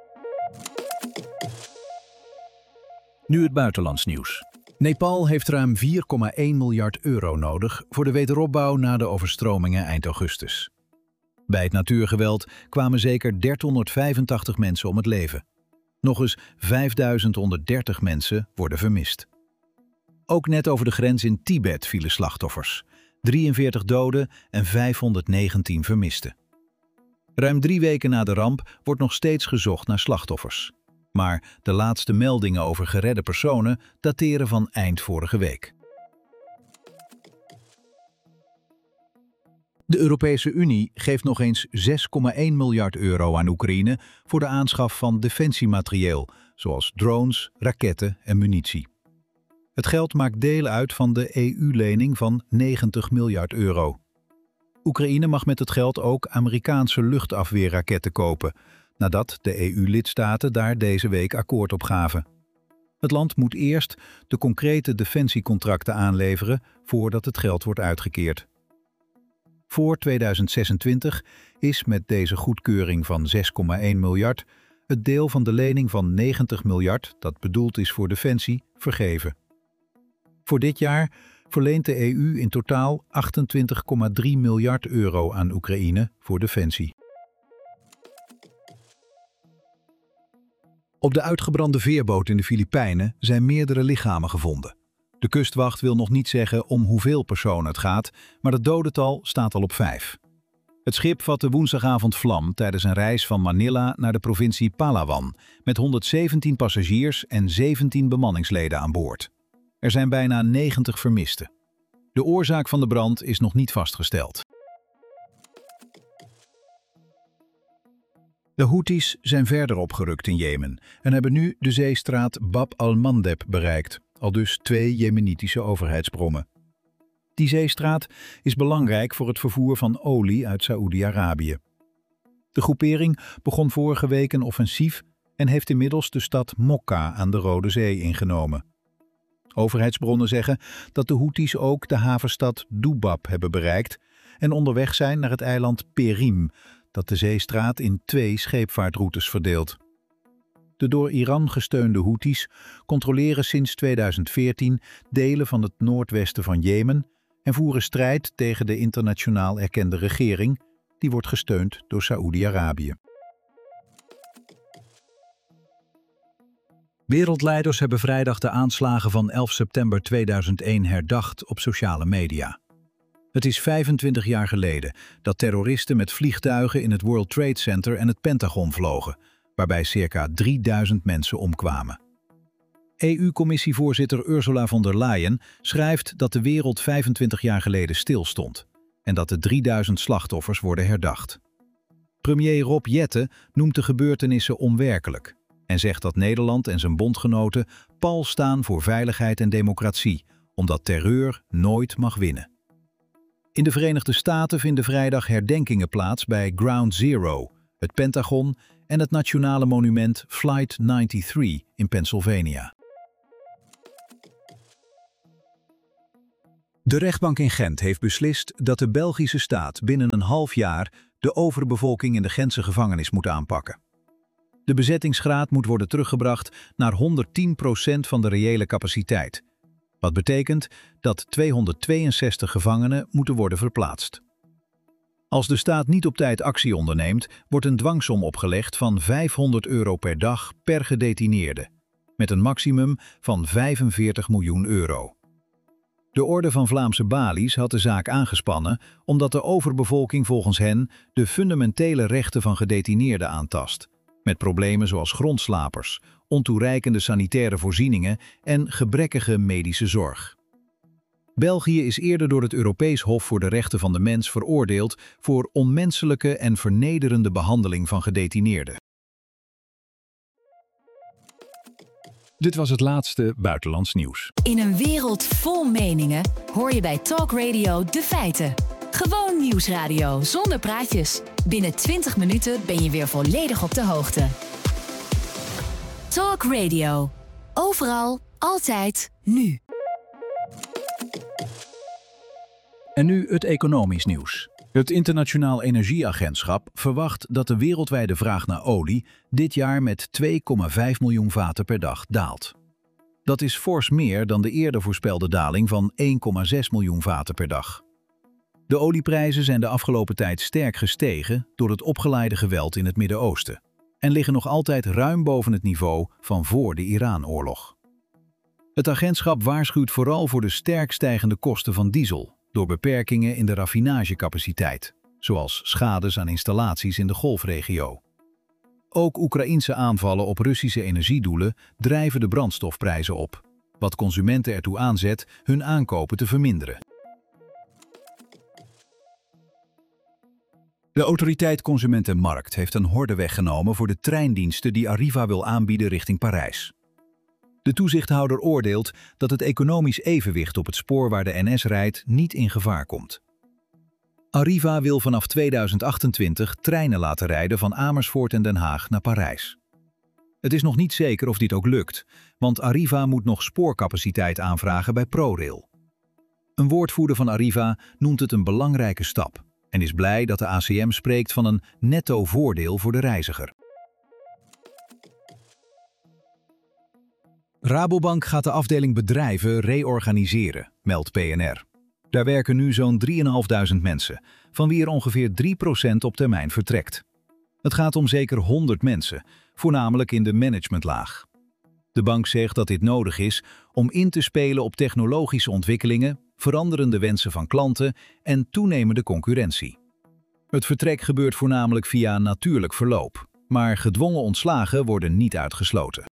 Nu het buitenlands nieuws. Nepal heeft ruim vier komma één miljard euro nodig voor de wederopbouw na de overstromingen eind augustus. Bij het natuurgeweld kwamen zeker dertienhonderdvijfentachtig mensen om het leven. Nog eens vijfduizend honderddertig mensen worden vermist. Ook net over de grens in Tibet vielen slachtoffers. drieënveertig doden en vijfhonderdnegentien vermisten. Ruim drie weken na de ramp wordt nog steeds gezocht naar slachtoffers. Maar de laatste meldingen over geredde personen dateren van eind vorige week. De Europese Unie geeft nog eens zes komma één miljard euro aan Oekraïne voor de aanschaf van defensiematerieel, zoals drones, raketten en munitie. Het geld maakt deel uit van de E U-lening van negentig miljard euro. Oekraïne mag met het geld ook Amerikaanse luchtafweerraketten kopen, nadat de E U-lidstaten daar deze week akkoord op gaven. Het land moet eerst de concrete defensiecontracten aanleveren voordat het geld wordt uitgekeerd. Voor tweeduizend zesentwintig is met deze goedkeuring van zes komma één miljard het deel van de lening van negentig miljard, dat bedoeld is voor defensie, vergeven. Voor dit jaar verleent de E U in totaal achtentwintig komma drie miljard euro aan Oekraïne voor defensie. Op de uitgebrande veerboot in de Filipijnen zijn meerdere lichamen gevonden. De kustwacht wil nog niet zeggen om hoeveel personen het gaat, maar het dodental staat al op vijf. Het schip vatte woensdagavond vlam tijdens een reis van Manila naar de provincie Palawan met honderdzeventien passagiers en zeventien bemanningsleden aan boord. Er zijn bijna negentig vermisten. De oorzaak van de brand is nog niet vastgesteld. De Houthis zijn verder opgerukt in Jemen en hebben nu de zeestraat Bab al-Mandeb bereikt, aldus twee jemenitische overheidsbronnen. Die zeestraat is belangrijk voor het vervoer van olie uit Saoedi-Arabië. De groepering begon vorige week een offensief en heeft inmiddels de stad Mokka aan de Rode Zee ingenomen. Overheidsbronnen zeggen dat de Houthis ook de havenstad Dubab hebben bereikt en onderweg zijn naar het eiland Perim, dat de zeestraat in twee scheepvaartroutes verdeelt. De door Iran gesteunde Houthis controleren sinds tweeduizend veertien delen van het noordwesten van Jemen en voeren strijd tegen de internationaal erkende regering, die wordt gesteund door Saoedi-Arabië. Wereldleiders hebben vrijdag de aanslagen van elf september tweeduizend één herdacht op sociale media. Het is vijfentwintig jaar geleden dat terroristen met vliegtuigen in het World Trade Center en het Pentagon vlogen, waarbij circa drieduizend mensen omkwamen. E U-commissievoorzitter Ursula von der Leyen schrijft dat de wereld vijfentwintig jaar geleden stilstond en dat de drieduizend slachtoffers worden herdacht. Premier Rob Jetten noemt de gebeurtenissen onwerkelijk en zegt dat Nederland en zijn bondgenoten pal staan voor veiligheid en democratie, omdat terreur nooit mag winnen. In de Verenigde Staten vinden vrijdag herdenkingen plaats bij Ground Zero, het Pentagon en het nationale monument Flight drieënnegentig in Pennsylvania. De rechtbank in Gent heeft beslist dat de Belgische staat binnen een half jaar de overbevolking in de Gentse gevangenis moet aanpakken. De bezettingsgraad moet worden teruggebracht naar honderdtien procent van de reële capaciteit, wat betekent dat tweehonderdtweeënzestig gevangenen moeten worden verplaatst. Als de staat niet op tijd actie onderneemt, wordt een dwangsom opgelegd van vijfhonderd euro per dag per gedetineerde, met een maximum van vijfenveertig miljoen euro. De Orde van Vlaamse Balies had de zaak aangespannen omdat de overbevolking volgens hen de fundamentele rechten van gedetineerden aantast, met problemen zoals grondslapers, ontoereikende sanitaire voorzieningen en gebrekkige medische zorg. België is eerder door het Europees Hof voor de Rechten van de Mens veroordeeld voor onmenselijke en vernederende behandeling van gedetineerden. Dit was het laatste buitenlands nieuws. In een wereld vol meningen hoor je bij Talk Radio de feiten. Gewoon nieuwsradio zonder praatjes. Binnen twintig minuten ben je weer volledig op de hoogte. Talk Radio. Overal, altijd, nu. En nu het economisch nieuws. Het Internationaal Energieagentschap verwacht dat de wereldwijde vraag naar olie dit jaar met twee komma vijf miljoen vaten per dag daalt. Dat is fors meer dan de eerder voorspelde daling van één komma zes miljoen vaten per dag. De olieprijzen zijn de afgelopen tijd sterk gestegen door het opgeleide geweld in het Midden-Oosten en liggen nog altijd ruim boven het niveau van voor de Iran-oorlog. Het agentschap waarschuwt vooral voor de sterk stijgende kosten van diesel door beperkingen in de raffinagecapaciteit, zoals schades aan installaties in de Golfregio. Ook Oekraïense aanvallen op Russische energiedoelen drijven de brandstofprijzen op, wat consumenten ertoe aanzet hun aankopen te verminderen. De autoriteit Consument en Markt heeft een horde weggenomen voor de treindiensten die Arriva wil aanbieden richting Parijs. De toezichthouder oordeelt dat het economisch evenwicht op het spoor waar de N S rijdt niet in gevaar komt. Arriva wil vanaf tweeduizend achtentwintig treinen laten rijden van Amersfoort en Den Haag naar Parijs. Het is nog niet zeker of dit ook lukt, want Arriva moet nog spoorcapaciteit aanvragen bij ProRail. Een woordvoerder van Arriva noemt het een belangrijke stap en is blij dat de A C M spreekt van een netto voordeel voor de reiziger. Rabobank gaat de afdeling bedrijven reorganiseren, meldt P N R. Daar werken nu zo'n drieduizend vijfhonderd mensen, van wie er ongeveer drie procent op termijn vertrekt. Het gaat om zeker honderd mensen, voornamelijk in de managementlaag. De bank zegt dat dit nodig is om in te spelen op technologische ontwikkelingen, veranderende wensen van klanten en toenemende concurrentie. Het vertrek gebeurt voornamelijk via natuurlijk verloop, maar gedwongen ontslagen worden niet uitgesloten.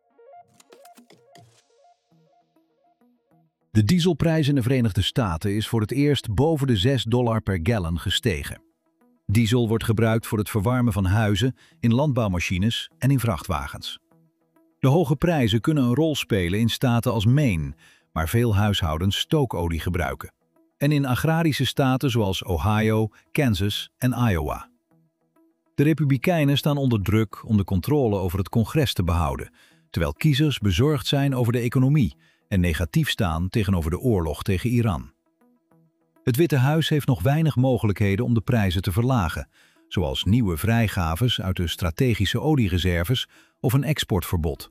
De dieselprijs in de Verenigde Staten is voor het eerst boven de zes dollar per gallon gestegen. Diesel wordt gebruikt voor het verwarmen van huizen, in landbouwmachines en in vrachtwagens. De hoge prijzen kunnen een rol spelen in staten als Maine, waar veel huishoudens stookolie gebruiken, en in agrarische staten zoals Ohio, Kansas en Iowa. De Republikeinen staan onder druk om de controle over het congres te behouden, terwijl kiezers bezorgd zijn over de economie en negatief staan tegenover de oorlog tegen Iran. Het Witte Huis heeft nog weinig mogelijkheden om de prijzen te verlagen, zoals nieuwe vrijgaves uit de strategische oliereserves of een exportverbod.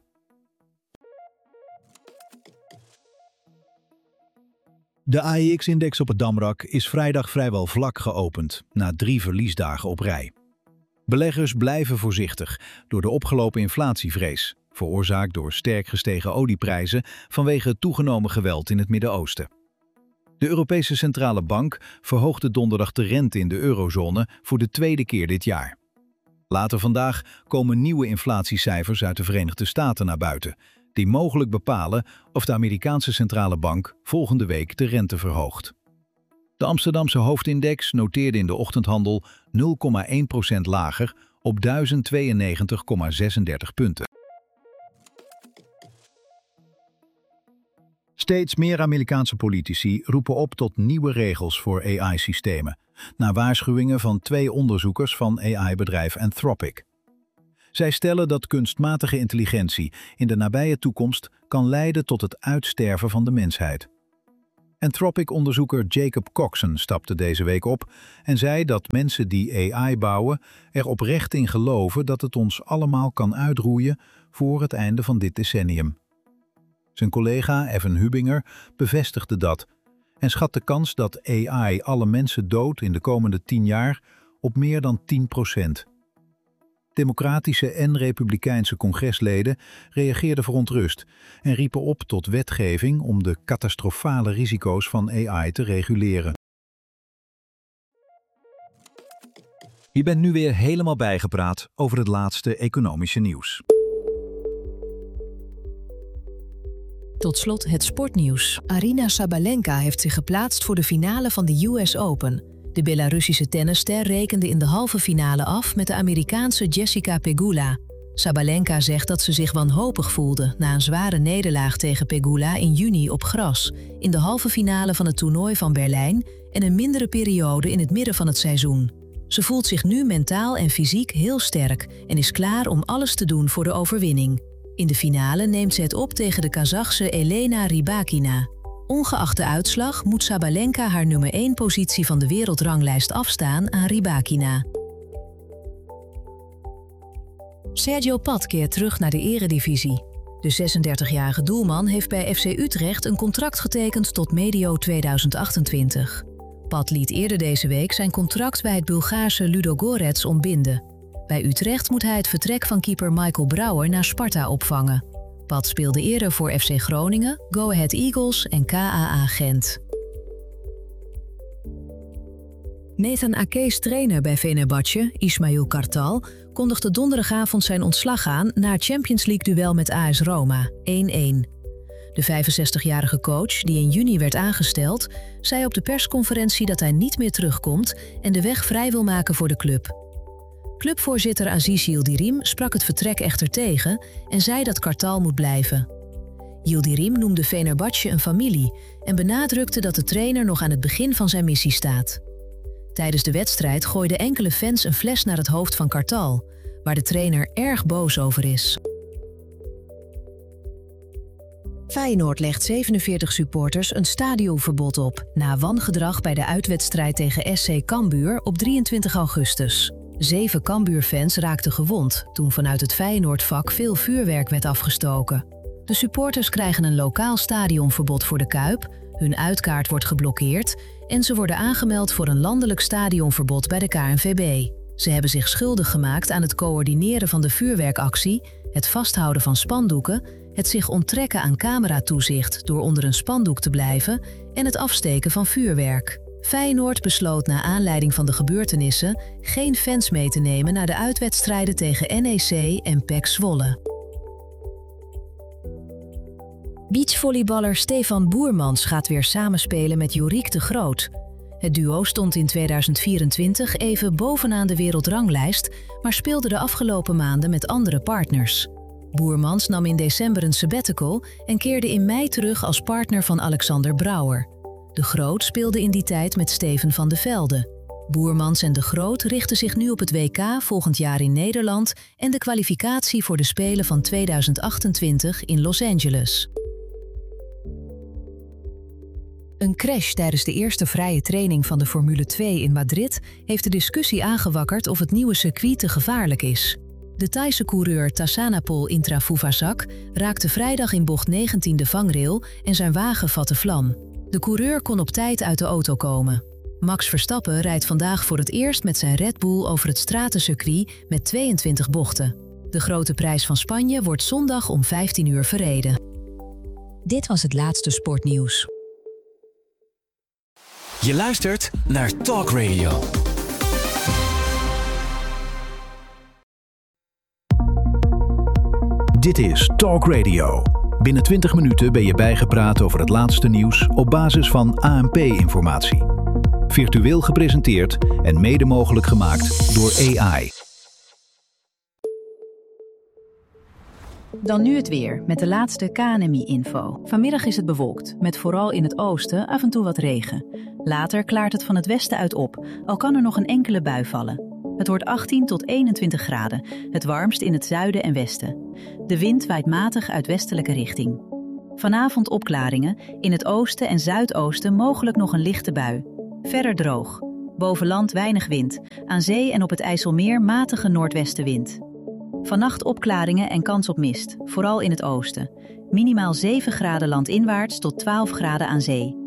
De A E X-index op het Damrak is vrijdag vrijwel vlak geopend, na drie verliesdagen op rij. Beleggers blijven voorzichtig door de opgelopen inflatievrees, veroorzaakt door sterk gestegen olieprijzen vanwege het toegenomen geweld in het Midden-Oosten. De Europese Centrale Bank verhoogde donderdag de rente in de eurozone voor de tweede keer dit jaar. Later vandaag komen nieuwe inflatiecijfers uit de Verenigde Staten naar buiten, die mogelijk bepalen of de Amerikaanse Centrale Bank volgende week de rente verhoogt. De Amsterdamse hoofdindex noteerde in de ochtendhandel nul komma één procent lager op duizend tweeënnegentig komma zesendertig punten. Steeds meer Amerikaanse politici roepen op tot nieuwe regels voor A I-systemen, na waarschuwingen van twee onderzoekers van A I-bedrijf Anthropic. Zij stellen dat kunstmatige intelligentie in de nabije toekomst kan leiden tot het uitsterven van de mensheid. Anthropic-onderzoeker Jacob Coxon stapte deze week op en zei dat mensen die A I bouwen er oprecht in geloven dat het ons allemaal kan uitroeien voor het einde van dit decennium. Zijn collega Evan Hubinger bevestigde dat en schat de kans dat A I alle mensen doodt in de komende tien jaar op meer dan tien procent. Democratische en republikeinse congresleden reageerden verontrust en riepen op tot wetgeving om de catastrofale risico's van A I te reguleren. Je bent nu weer helemaal bijgepraat over het laatste economische nieuws. Tot slot het sportnieuws. Aryna Sabalenka heeft zich geplaatst voor de finale van de U S Open. De Belarussische tennisster rekende in de halve finale af met de Amerikaanse Jessica Pegula. Sabalenka zegt dat ze zich wanhopig voelde na een zware nederlaag tegen Pegula in juni op gras, in de halve finale van het toernooi van Berlijn en een mindere periode in het midden van het seizoen. Ze voelt zich nu mentaal en fysiek heel sterk en is klaar om alles te doen voor de overwinning. In de finale neemt ze het op tegen de Kazachse Elena Rybakina. Ongeacht de uitslag moet Sabalenka haar nummer één positie van de wereldranglijst afstaan aan Rybakina. Sergio Pat keert terug naar de eredivisie. De zesendertigjarige doelman heeft bij F C Utrecht een contract getekend tot medio tweeduizend achtentwintig. Pat liet eerder deze week zijn contract bij het Bulgaarse Ludogorets ontbinden. Bij Utrecht moet hij het vertrek van keeper Michael Brouwer naar Sparta opvangen. Pat speelde eerder voor F C Groningen, Go Ahead Eagles en K A A Gent. Nathan Ake's trainer bij Fenerbahce, Ismail Kartal, kondigde donderdagavond zijn ontslag aan na het Champions League-duel met A S Roma, één-één. De vijfenzestigjarige coach, die in juni werd aangesteld, zei op de persconferentie dat hij niet meer terugkomt en de weg vrij wil maken voor de club. Clubvoorzitter Aziz Yildirim sprak het vertrek echter tegen en zei dat Kartal moet blijven. Yildirim noemde Fenerbahce een familie en benadrukte dat de trainer nog aan het begin van zijn missie staat. Tijdens de wedstrijd gooiden enkele fans een fles naar het hoofd van Kartal, waar de trainer erg boos over is. Feyenoord legt zevenenveertig supporters een stadionverbod op na wangedrag bij de uitwedstrijd tegen S C Cambuur op drieëntwintig augustus. Zeven Cambuur-fans raakten gewond toen vanuit het Feyenoord-vak veel vuurwerk werd afgestoken. De supporters krijgen een lokaal stadionverbod voor de Kuip, hun uitkaart wordt geblokkeerd en ze worden aangemeld voor een landelijk stadionverbod bij de K N V B. Ze hebben zich schuldig gemaakt aan het coördineren van de vuurwerkactie, het vasthouden van spandoeken, het zich onttrekken aan cameratoezicht door onder een spandoek te blijven en het afsteken van vuurwerk. Feyenoord besloot na aanleiding van de gebeurtenissen geen fans mee te nemen naar de uitwedstrijden tegen N E C en P E C Zwolle. Beachvolleyballer Stefan Boermans gaat weer samenspelen met Yorick de Groot. Het duo stond in tweeduizend vierentwintig even bovenaan de wereldranglijst, maar speelde de afgelopen maanden met andere partners. Boermans nam in december een sabbatical en keerde in mei terug als partner van Alexander Brouwer. De Groot speelde in die tijd met Steven van de Velde. Boermans en de Groot richten zich nu op het W K volgend jaar in Nederland en de kwalificatie voor de Spelen van tweeduizend achtentwintig in Los Angeles. Een crash tijdens de eerste vrije training van de Formule twee in Madrid heeft de discussie aangewakkerd of het nieuwe circuit te gevaarlijk is. De Thaise coureur Tassanapol Intrafuvazak raakte vrijdag in bocht negentien de vangrail en zijn wagen vatte vlam. De coureur kon op tijd uit de auto komen. Max Verstappen rijdt vandaag voor het eerst met zijn Red Bull over het stratencircuit met tweeëntwintig bochten. De grote prijs van Spanje wordt zondag om vijftien uur verreden. Dit was het laatste sportnieuws. Je luistert naar Talk Radio. Dit is Talk Radio. Binnen twintig minuten ben je bijgepraat over het laatste nieuws op basis van A N P-informatie. Virtueel gepresenteerd en mede mogelijk gemaakt door A I. Dan nu het weer, met de laatste K N M I-info. Vanmiddag is het bewolkt, met vooral in het oosten af en toe wat regen. Later klaart het van het westen uit op, al kan er nog een enkele bui vallen. Het wordt achttien tot eenentwintig graden, het warmst in het zuiden en westen. De wind waait matig uit westelijke richting. Vanavond opklaringen, in het oosten en zuidoosten mogelijk nog een lichte bui. Verder droog. Boven land weinig wind, aan zee en op het IJsselmeer matige noordwestenwind. Vannacht opklaringen en kans op mist, vooral in het oosten. Minimaal zeven graden landinwaarts tot twaalf graden aan zee.